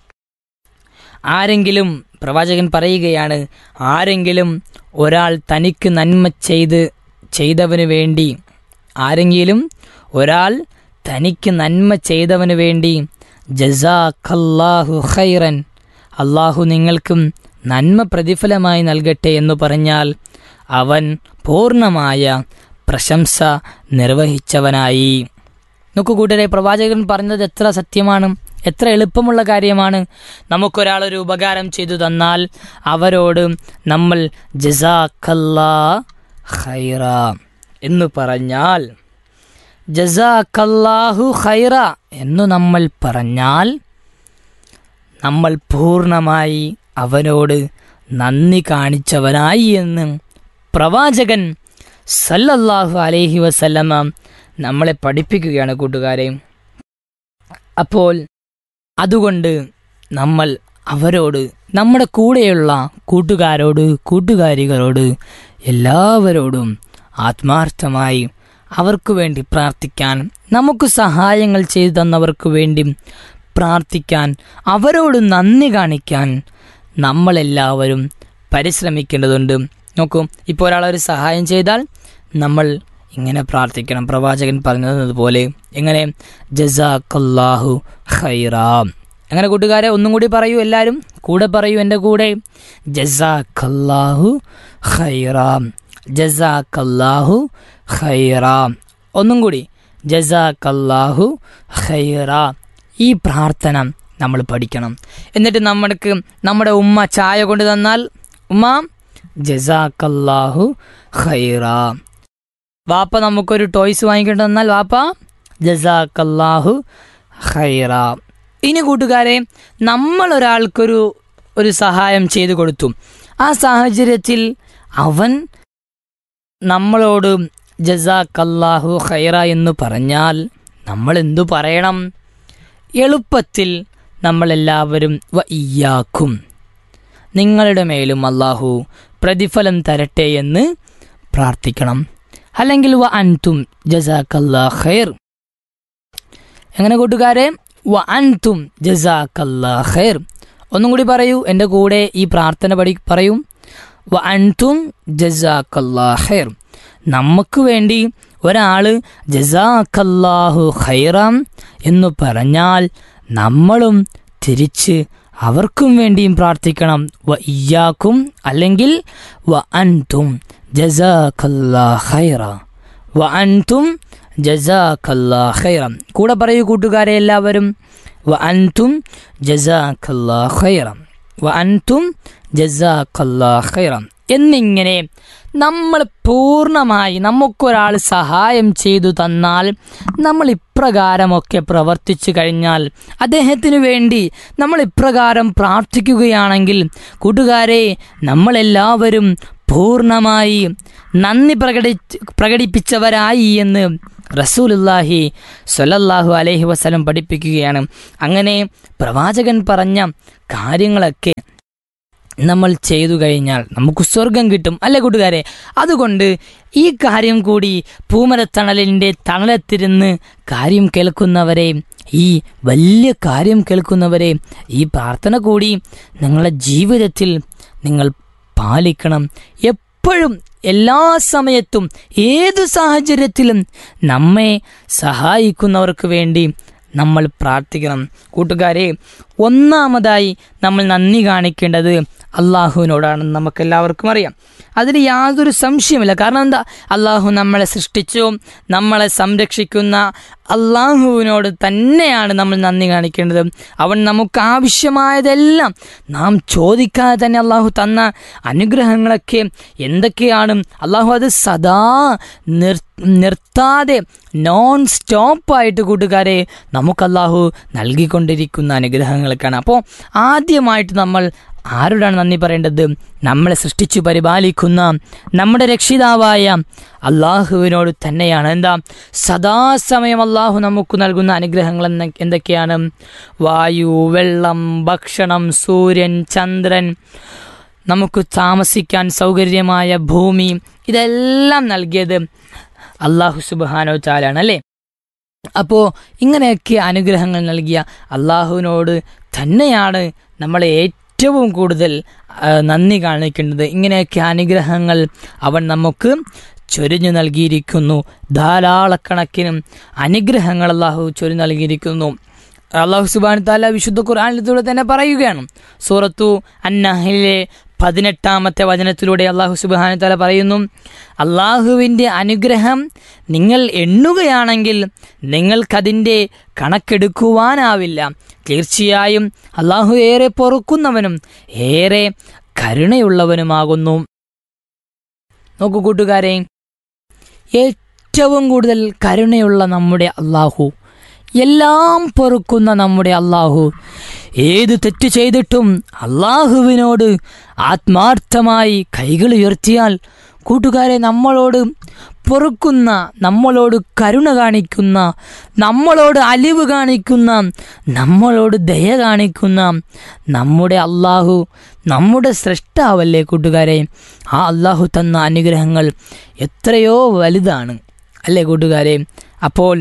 F: ആരെങ്കിലും, പ്രവാചകൻ പറയുകയാണ്, ആരെങ്കിലും ഒരാൾ തനിക്ക് നന്മ ചെയ്ത് ചെയ്തവന് വേണ്ടി, ആരെങ്കിലും ഒരാൾ തനിക്ക് നന്മ ചെയ്തവന് വേണ്ടി ജസാഖല്ലാഹു ഖൈറൻ, അള്ളാഹു നിങ്ങൾക്കും നന്മ പ്രതിഫലമായി നൽകട്ടെ എന്ന് പറഞ്ഞാൽ അവൻ പൂർണ്ണമായ പ്രശംസ നിർവഹിച്ചവനായി. നോക്കൂ കൂട്ടരെ, പ്രവാചകൻ പറഞ്ഞത് എത്ര സത്യമാണ്, എത്ര എളുപ്പമുള്ള കാര്യമാണ്. നമുക്കൊരാളൊരു ഉപകാരം ചെയ്തു തന്നാൽ അവരോട് നമ്മൾ ജസാഖല്ലാ ഖൈറ എന്ന് പറഞ്ഞാൽ ജസാക്കല്ലാഹു ഖൈറ എന്നു നമ്മൾ പറഞ്ഞാൽ നമ്മൾ പൂർണ്ണമായി അവനോട് നന്ദി കാണിച്ചവനായി എന്ന് പ്രവാചകൻ സല്ലല്ലാഹു അലൈഹി വസല്ലമ നമ്മളെ പഠിപ്പിക്കുകയാണ് കൂട്ടുകാരെ. അപ്പോൾ അതുകൊണ്ട് നമ്മൾ അവരോട്, നമ്മുടെ കൂടെയുള്ള കൂട്ടുകാരോട്, കൂട്ടുകാരികളോട്, എല്ലാവരോടും ആത്മാർത്ഥമായി അവർക്ക് വേണ്ടി പ്രാർത്ഥിക്കാൻ, നമുക്ക് സഹായങ്ങൾ ചെയ്തു തന്നവർക്ക് വേണ്ടി പ്രാർത്ഥിക്കാൻ, അവരോട് നന്ദി കാണിക്കാൻ നമ്മളെല്ലാവരും പരിശ്രമിക്കേണ്ടതുണ്ട്. നോക്കൂ, ഇപ്പോൾ ഒരാളൊരു സഹായം ചെയ്താൽ നമ്മൾ ഇങ്ങനെ പ്രാർത്ഥിക്കണം. പ്രവാചകൻ പറഞ്ഞതുപോലെ എങ്ങനെ? ജസാക്കല്ലാഹു ഖൈറാ. അങ്ങനെ കൂട്ടുകാരെ ഒന്നും കൂടി പറയൂ, എല്ലാവരും കൂടെ പറയൂ എൻ്റെ കൂടെ. ജസാക്കല്ലാഹു ഖൈറാ, ജസാക്കല്ലാഹു ഖൈറാ. ഒന്നും കൂടി, ജസാക്കല്ലാഹു ഖൈറാ. ഈ പ്രാർത്ഥന നമ്മൾ പഠിക്കണം. എന്നിട്ട് നമ്മൾക്ക് നമ്മുടെ ഉമ്മ ചായ കൊണ്ട് തന്നാൽ ഉമ്മ ജസാക്കല്ലാഹു ഖൈറാ. വാപ്പ നമുക്കൊരു ടോയ്സ് വാങ്ങിക്കൊണ്ട് തന്നാൽ വാപ്പ ജസാക്കല്ലാഹു ഖൈറാ. ഇനി കൂട്ടുകാരെ, നമ്മൾ ഒരാൾക്കൊരു ഒരു സഹായം ചെയ്തു കൊടുത്തു. ആ സാഹചര്യത്തിൽ അവൻ നമ്മളോട് ജസാക്കല്ലാഹു ഖൈറ എന്ന് പറഞ്ഞാൽ നമ്മൾ എന്തു പറയണം? എളുപ്പത്തിൽ നമ്മളെല്ലാവരും വ ഇയ്യാക്കും, നിങ്ങളുടെ മേലും അല്ലാഹു പ്രതിഫലം തരട്ടെ എന്ന് പ്രാർത്ഥിക്കണം. അല്ലെങ്കിൽ വ അൻതും ജസാക്കല്ലാഹു ഖൈർ. എങ്ങനെ കൂട്ടുകാരെ? വ അൻതും ജസാക്കല്ലാഹു ഖൈർ. ഒന്നും കൂടി പറയൂ എൻ്റെ കൂടെ, ഈ പ്രാർത്ഥന പഠി പറയൂ. വ അൻതും ജസാക്കല്ലാഹു ഖൈർ. നമുക്ക് വേണ്ടി ഒരാൾ ജസാക്കല്ലാഹു ഖൈറാം എന്ന് പറഞ്ഞാൽ നമ്മളും തിരിച്ച് അവർക്കും വേണ്ടിയും പ്രാർത്ഥിക്കണം. വ ഇയ്യാക്കും അല്ലെങ്കിൽ വ അൻതും ജസാക്കല്ലാഹു ഖൈറ, വ അൻതും ജസാക്കല്ലാഹു ഖൈറ. കൂടെ പറയൂ കൂട്ടുകാരെ എല്ലാവരും. വ അൻതും ജസാക്കല്ലാഹു ഖൈറ, വ അൻതും ജസാക്കല്ലാഹു ഖൈറ എന്നിങ്ങനെ നമ്മൾ പൂർണ്ണമായി നമുക്കൊരാൾ സഹായം ചെയ്തു തന്നാൽ നമ്മൾ ഇപ്രകാരമൊക്കെ പ്രവർത്തിച്ചു കഴിഞ്ഞാൽ, അദ്ദേഹത്തിനു വേണ്ടി നമ്മൾ ഇപ്രകാരം പ്രാർത്ഥിക്കുകയാണെങ്കിൽ കൂട്ടുകാരെ, നമ്മളെല്ലാവരും പൂർണ്ണമായി നന്ദി പ്രകടി പ്രകടിപ്പിച്ചവരായി എന്ന് റസൂലുള്ളാഹി സ്വല്ലല്ലാഹു അലൈഹി വസല്ലം പഠിപ്പിക്കുകയാണ്. അങ്ങനെ പ്രവാചകൻ പറഞ്ഞ കാര്യങ്ങളൊക്കെ നമ്മൾ ചെയ്തു കഴിഞ്ഞാൽ നമുക്ക് സ്വർഗം കിട്ടും, അല്ലേ കൂട്ടുകാരെ? അതുകൊണ്ട് ഈ കാര്യം കൂടി പൂമരത്തണലിൻ്റെ തണലത്തിരുന്ന് കാര്യം കേൾക്കുന്നവരെ, ഈ വലിയ കാര്യം കേൾക്കുന്നവരെ, ഈ പ്രാർത്ഥന കൂടി നിങ്ങളുടെ ജീവിതത്തിൽ നിങ്ങൾ പാലിക്കണം. എപ്പോഴും എല്ലാ സമയത്തും ഏതു സാഹചര്യത്തിലും നമ്മെ സഹായിക്കുന്നവർക്ക് വേണ്ടി നമ്മൾ പ്രാർത്ഥിക്കണം. കൂട്ടുകാരെ, ഒന്നാമതായി നമ്മൾ നന്ദി കാണിക്കേണ്ടത് അള്ളാഹുവിനോടാണെന്ന് നമുക്കെല്ലാവർക്കും അറിയാം. അതിന് യാതൊരു സംശയമില്ല. കാരണം എന്താ? അള്ളാഹു നമ്മളെ സൃഷ്ടിച്ചു, നമ്മളെ സംരക്ഷിക്കുന്ന അള്ളാഹുവിനോട് തന്നെയാണ് നമ്മൾ നന്ദി കാണിക്കേണ്ടത്. അവൻ നമുക്ക് ആവശ്യമായതെല്ലാം നാം ചോദിക്കാതെ തന്നെ അള്ളാഹു തന്ന അനുഗ്രഹങ്ങളൊക്കെ എന്തൊക്കെയാണ്? അള്ളാഹു അത് സദാ നിർ നിർത്താതെ നോൺ സ്റ്റോപ്പായിട്ട് കൂട്ടുകാരെ നമുക്ക് അള്ളാഹു നൽകിക്കൊണ്ടിരിക്കുന്ന അനുഗ്രഹങ്ങളൊക്കെയാണ്. അപ്പോൾ ആദ്യമായിട്ട് നമ്മൾ ആരോടാണ് നന്ദി പറയേണ്ടത്? നമ്മളെ സൃഷ്ടിച്ചു പരിപാലിക്കുന്ന നമ്മുടെ രക്ഷിതാവായ അള്ളാഹുവിനോട് തന്നെയാണ്. എന്താ? സദാസമയം അള്ളാഹു നമുക്ക് നൽകുന്ന അനുഗ്രഹങ്ങൾ എന്ന എന്തൊക്കെയാണ്? വായു, വെള്ളം, ഭക്ഷണം, സൂര്യൻ, ചന്ദ്രൻ, നമുക്ക് താമസിക്കാൻ സൗകര്യമായ ഭൂമി, ഇതെല്ലാം നൽകിയത് അള്ളാഹു സുബ്ഹാനഹു തആലയാണ്, അല്ലേ? അപ്പോൾ ഇങ്ങനെയൊക്കെ അനുഗ്രഹങ്ങൾ നൽകിയ അള്ളാഹുവിനോട് തന്നെയാണ് നമ്മളെ ഏറ്റവും കൂടുതൽ നന്ദി കാണിക്കേണ്ടത്. ഇങ്ങനെയൊക്കെ അനുഗ്രഹങ്ങൾ അവൻ നമുക്ക് ചൊരിഞ്ഞു നൽകിയിരിക്കുന്നു. ധാരാളക്കണക്കിനും അനുഗ്രഹങ്ങൾ അള്ളാഹു ചൊരിഞ്ഞു നൽകിയിരിക്കുന്നു. അള്ളാഹു സുബ്ഹാനഹു തആല വിശുദ്ധ ഖുർആനിലൂടെ തന്നെ പറയുകയാണ്. സൂറത്തു അൻ-നഹ്ലിലെ പതിനെട്ടാമത്തെ വചനത്തിലൂടെ അള്ളാഹു സുബ്ഹാനഹു തആല പറയുന്നു, അള്ളാഹുവിൻ്റെ അനുഗ്രഹം നിങ്ങൾ എണ്ണുകയാണെങ്കിൽ നിങ്ങൾക്കതിൻ്റെ കണക്കെടുക്കുവാനാവില്ല. തീർച്ചയായും അള്ളാഹു ഏറെ പൊറുക്കുന്നവനും ഏറെ കരുണയുള്ളവനുമാകുന്നു. നോക്കൂ കൂട്ടുകാരെ, ഏറ്റവും കൂടുതൽ കരുണയുള്ള നമ്മുടെ അള്ളാഹു, എല്ലാം പൊറുക്കുന്ന നമ്മുടെ അള്ളാഹു, ഏത് തെറ്റ് ചെയ്തിട്ടും അള്ളാഹുവിനോട് ആത്മാർത്ഥമായി കൈകൾ ഉയർത്തിയാൽ കൂട്ടുകാരെ നമ്മളോട് പൊറുക്കുന്ന, നമ്മളോട് കരുണ കാണിക്കുന്ന, നമ്മളോട് അലിവ് കാണിക്കുന്ന, നമ്മളോട് ദയ കാണിക്കുന്ന നമ്മുടെ അള്ളാഹു നമ്മുടെ സൃഷ്ടാവല്ലേ കൂട്ടുകാരെ. ആ അള്ളാഹു തന്ന അനുഗ്രഹങ്ങൾ എത്രയോ വലുതാണ് അല്ലേ കൂട്ടുകാരെ. അപ്പോൾ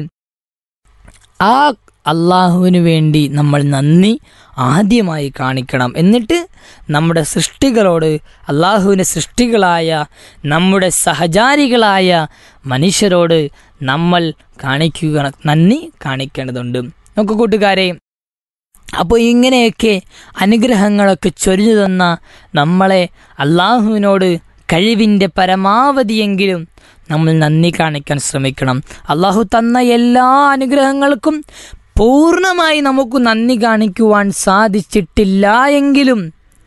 F: ആ അള്ളാഹുവിന് വേണ്ടി നമ്മൾ നന്ദി ആദ്യമായി കാണിക്കണം. എന്നിട്ട് നമ്മുടെ സൃഷ്ടികളോട്, അള്ളാഹുവിൻ്റെ സൃഷ്ടികളായ നമ്മുടെ സഹചാരികളായ മനുഷ്യരോട് നമ്മൾ കാണിക്കുക നന്ദി കാണിക്കേണ്ടതുണ്ട്. നോക്കൂ കൂട്ടുകാരെ, അപ്പോൾ ഇങ്ങനെയൊക്കെ അനുഗ്രഹങ്ങളൊക്കെ ചൊരിഞ്ഞു തന്ന നമ്മളെ അള്ളാഹുവിനോട് കഴിവിൻ്റെ പരമാവധിയെങ്കിലും നമ്മൾ നന്ദി കാണിക്കാൻ ശ്രമിക്കണം. അള്ളാഹു തന്ന എല്ലാ അനുഗ്രഹങ്ങൾക്കും പൂർണ്ണമായി നമുക്ക് നന്ദി കാണിക്കുവാൻ സാധിച്ചിട്ടില്ല എങ്കിലും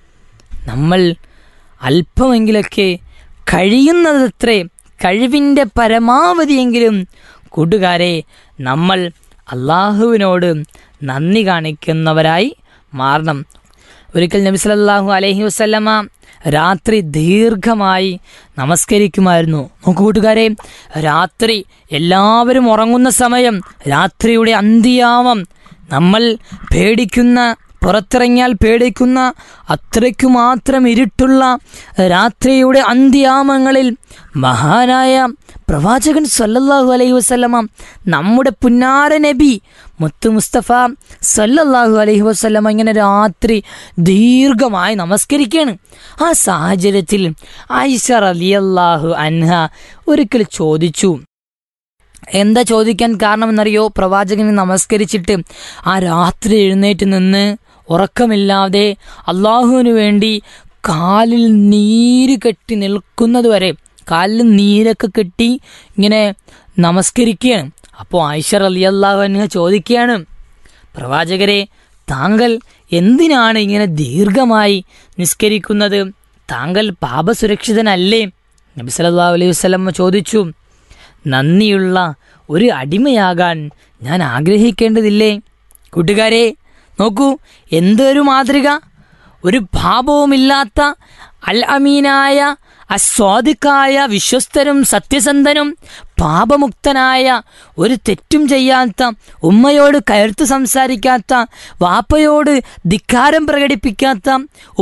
F: നമ്മൾ അല്പമെങ്കിലൊക്കെ കഴിയുന്നതത്രേ, കഴിവിൻ്റെ പരമാവധിയെങ്കിലും കൂട്ടുകാരെ നമ്മൾ അള്ളാഹുവിനോട് നന്ദി കാണിക്കുന്നവരായി മാറണം. ഒരിക്കൽ നബി സല്ലല്ലാഹു അലൈഹി വസല്ലമ രാത്രി ദീർഘമായി നമസ്കരിക്കുമായിരുന്നു. നോക്കൂ കൂട്ടുകാരെ, രാത്രി എല്ലാവരും ഉറങ്ങുന്ന സമയം, രാത്രിയുടെ അന്തിയാമം, നമ്മൾ പേടിക്കുന്ന, പുറത്തിറങ്ങിയാൽ പേടിക്കുന്ന അത്രയ്ക്കു മാത്രം ഇരുട്ടുള്ള രാത്രിയുടെ അന്ത്യാമങ്ങളിൽ മഹാനായ പ്രവാചകൻ സല്ലല്ലാഹു അലൈഹി വസല്ലമ, നമ്മുടെ പുന്നാര നബി മുത്തു മുസ്തഫ സല്ലല്ലാഹു അലൈഹി വസല്ലമ ഇങ്ങനെ രാത്രി ദീർഘമായി നമസ്കരിക്കുകയാണ്. ആ സാഹചര്യത്തിൽ ആയിഷ റളിയല്ലാഹു അൻഹ ഒരിക്കൽ ചോദിച്ചു. എന്താ ചോദിക്കാൻ കാരണമെന്നറിയോ? പ്രവാചകനെ നമസ്കരിച്ചിട്ട് ആ രാത്രി എഴുന്നേറ്റ് നിന്ന് ഉറക്കമില്ലാതെ അള്ളാഹുവിന് വേണ്ടി കാലിൽ നീര് കെട്ടി നിൽക്കുന്നത് വരെ, കാലിൽ നീരൊക്കെ കെട്ടി ഇങ്ങനെ നമസ്കരിക്കുകയാണ്. അപ്പോൾ ആയിഷ റളിയല്ലാഹു അൻഹ ചോദിക്കുകയാണ്, പ്രവാചകരെ, താങ്കൾ എന്തിനാണ് ഇങ്ങനെ ദീർഘമായി നിസ്കരിക്കുന്നത്? താങ്കൾ പാപസുരക്ഷിതനല്ലേ? നബി സല്ലല്ലാഹു അലൈഹി വസല്ലം ചോദിച്ചു, നന്ദിയുള്ള ഒരു അടിമയാകാൻ ഞാൻ ആഗ്രഹിക്കേണ്ടതില്ലേ? കൂട്ടുകാരെ നോക്കൂ, എന്തൊരു മാതൃക! ഒരു പാപവുമില്ലാത്ത അൽ അമീനായ അസ്വാദിക്കായ വിശ്വസ്തനും സത്യസന്ധനും പാപമുക്തനായ, ഒരു തെറ്റും ചെയ്യാത്ത, ഉമ്മയോട് കയർത്ത് സംസാരിക്കാത്ത, വാപ്പയോട് ധിക്കാരം പ്രകടിപ്പിക്കാത്ത,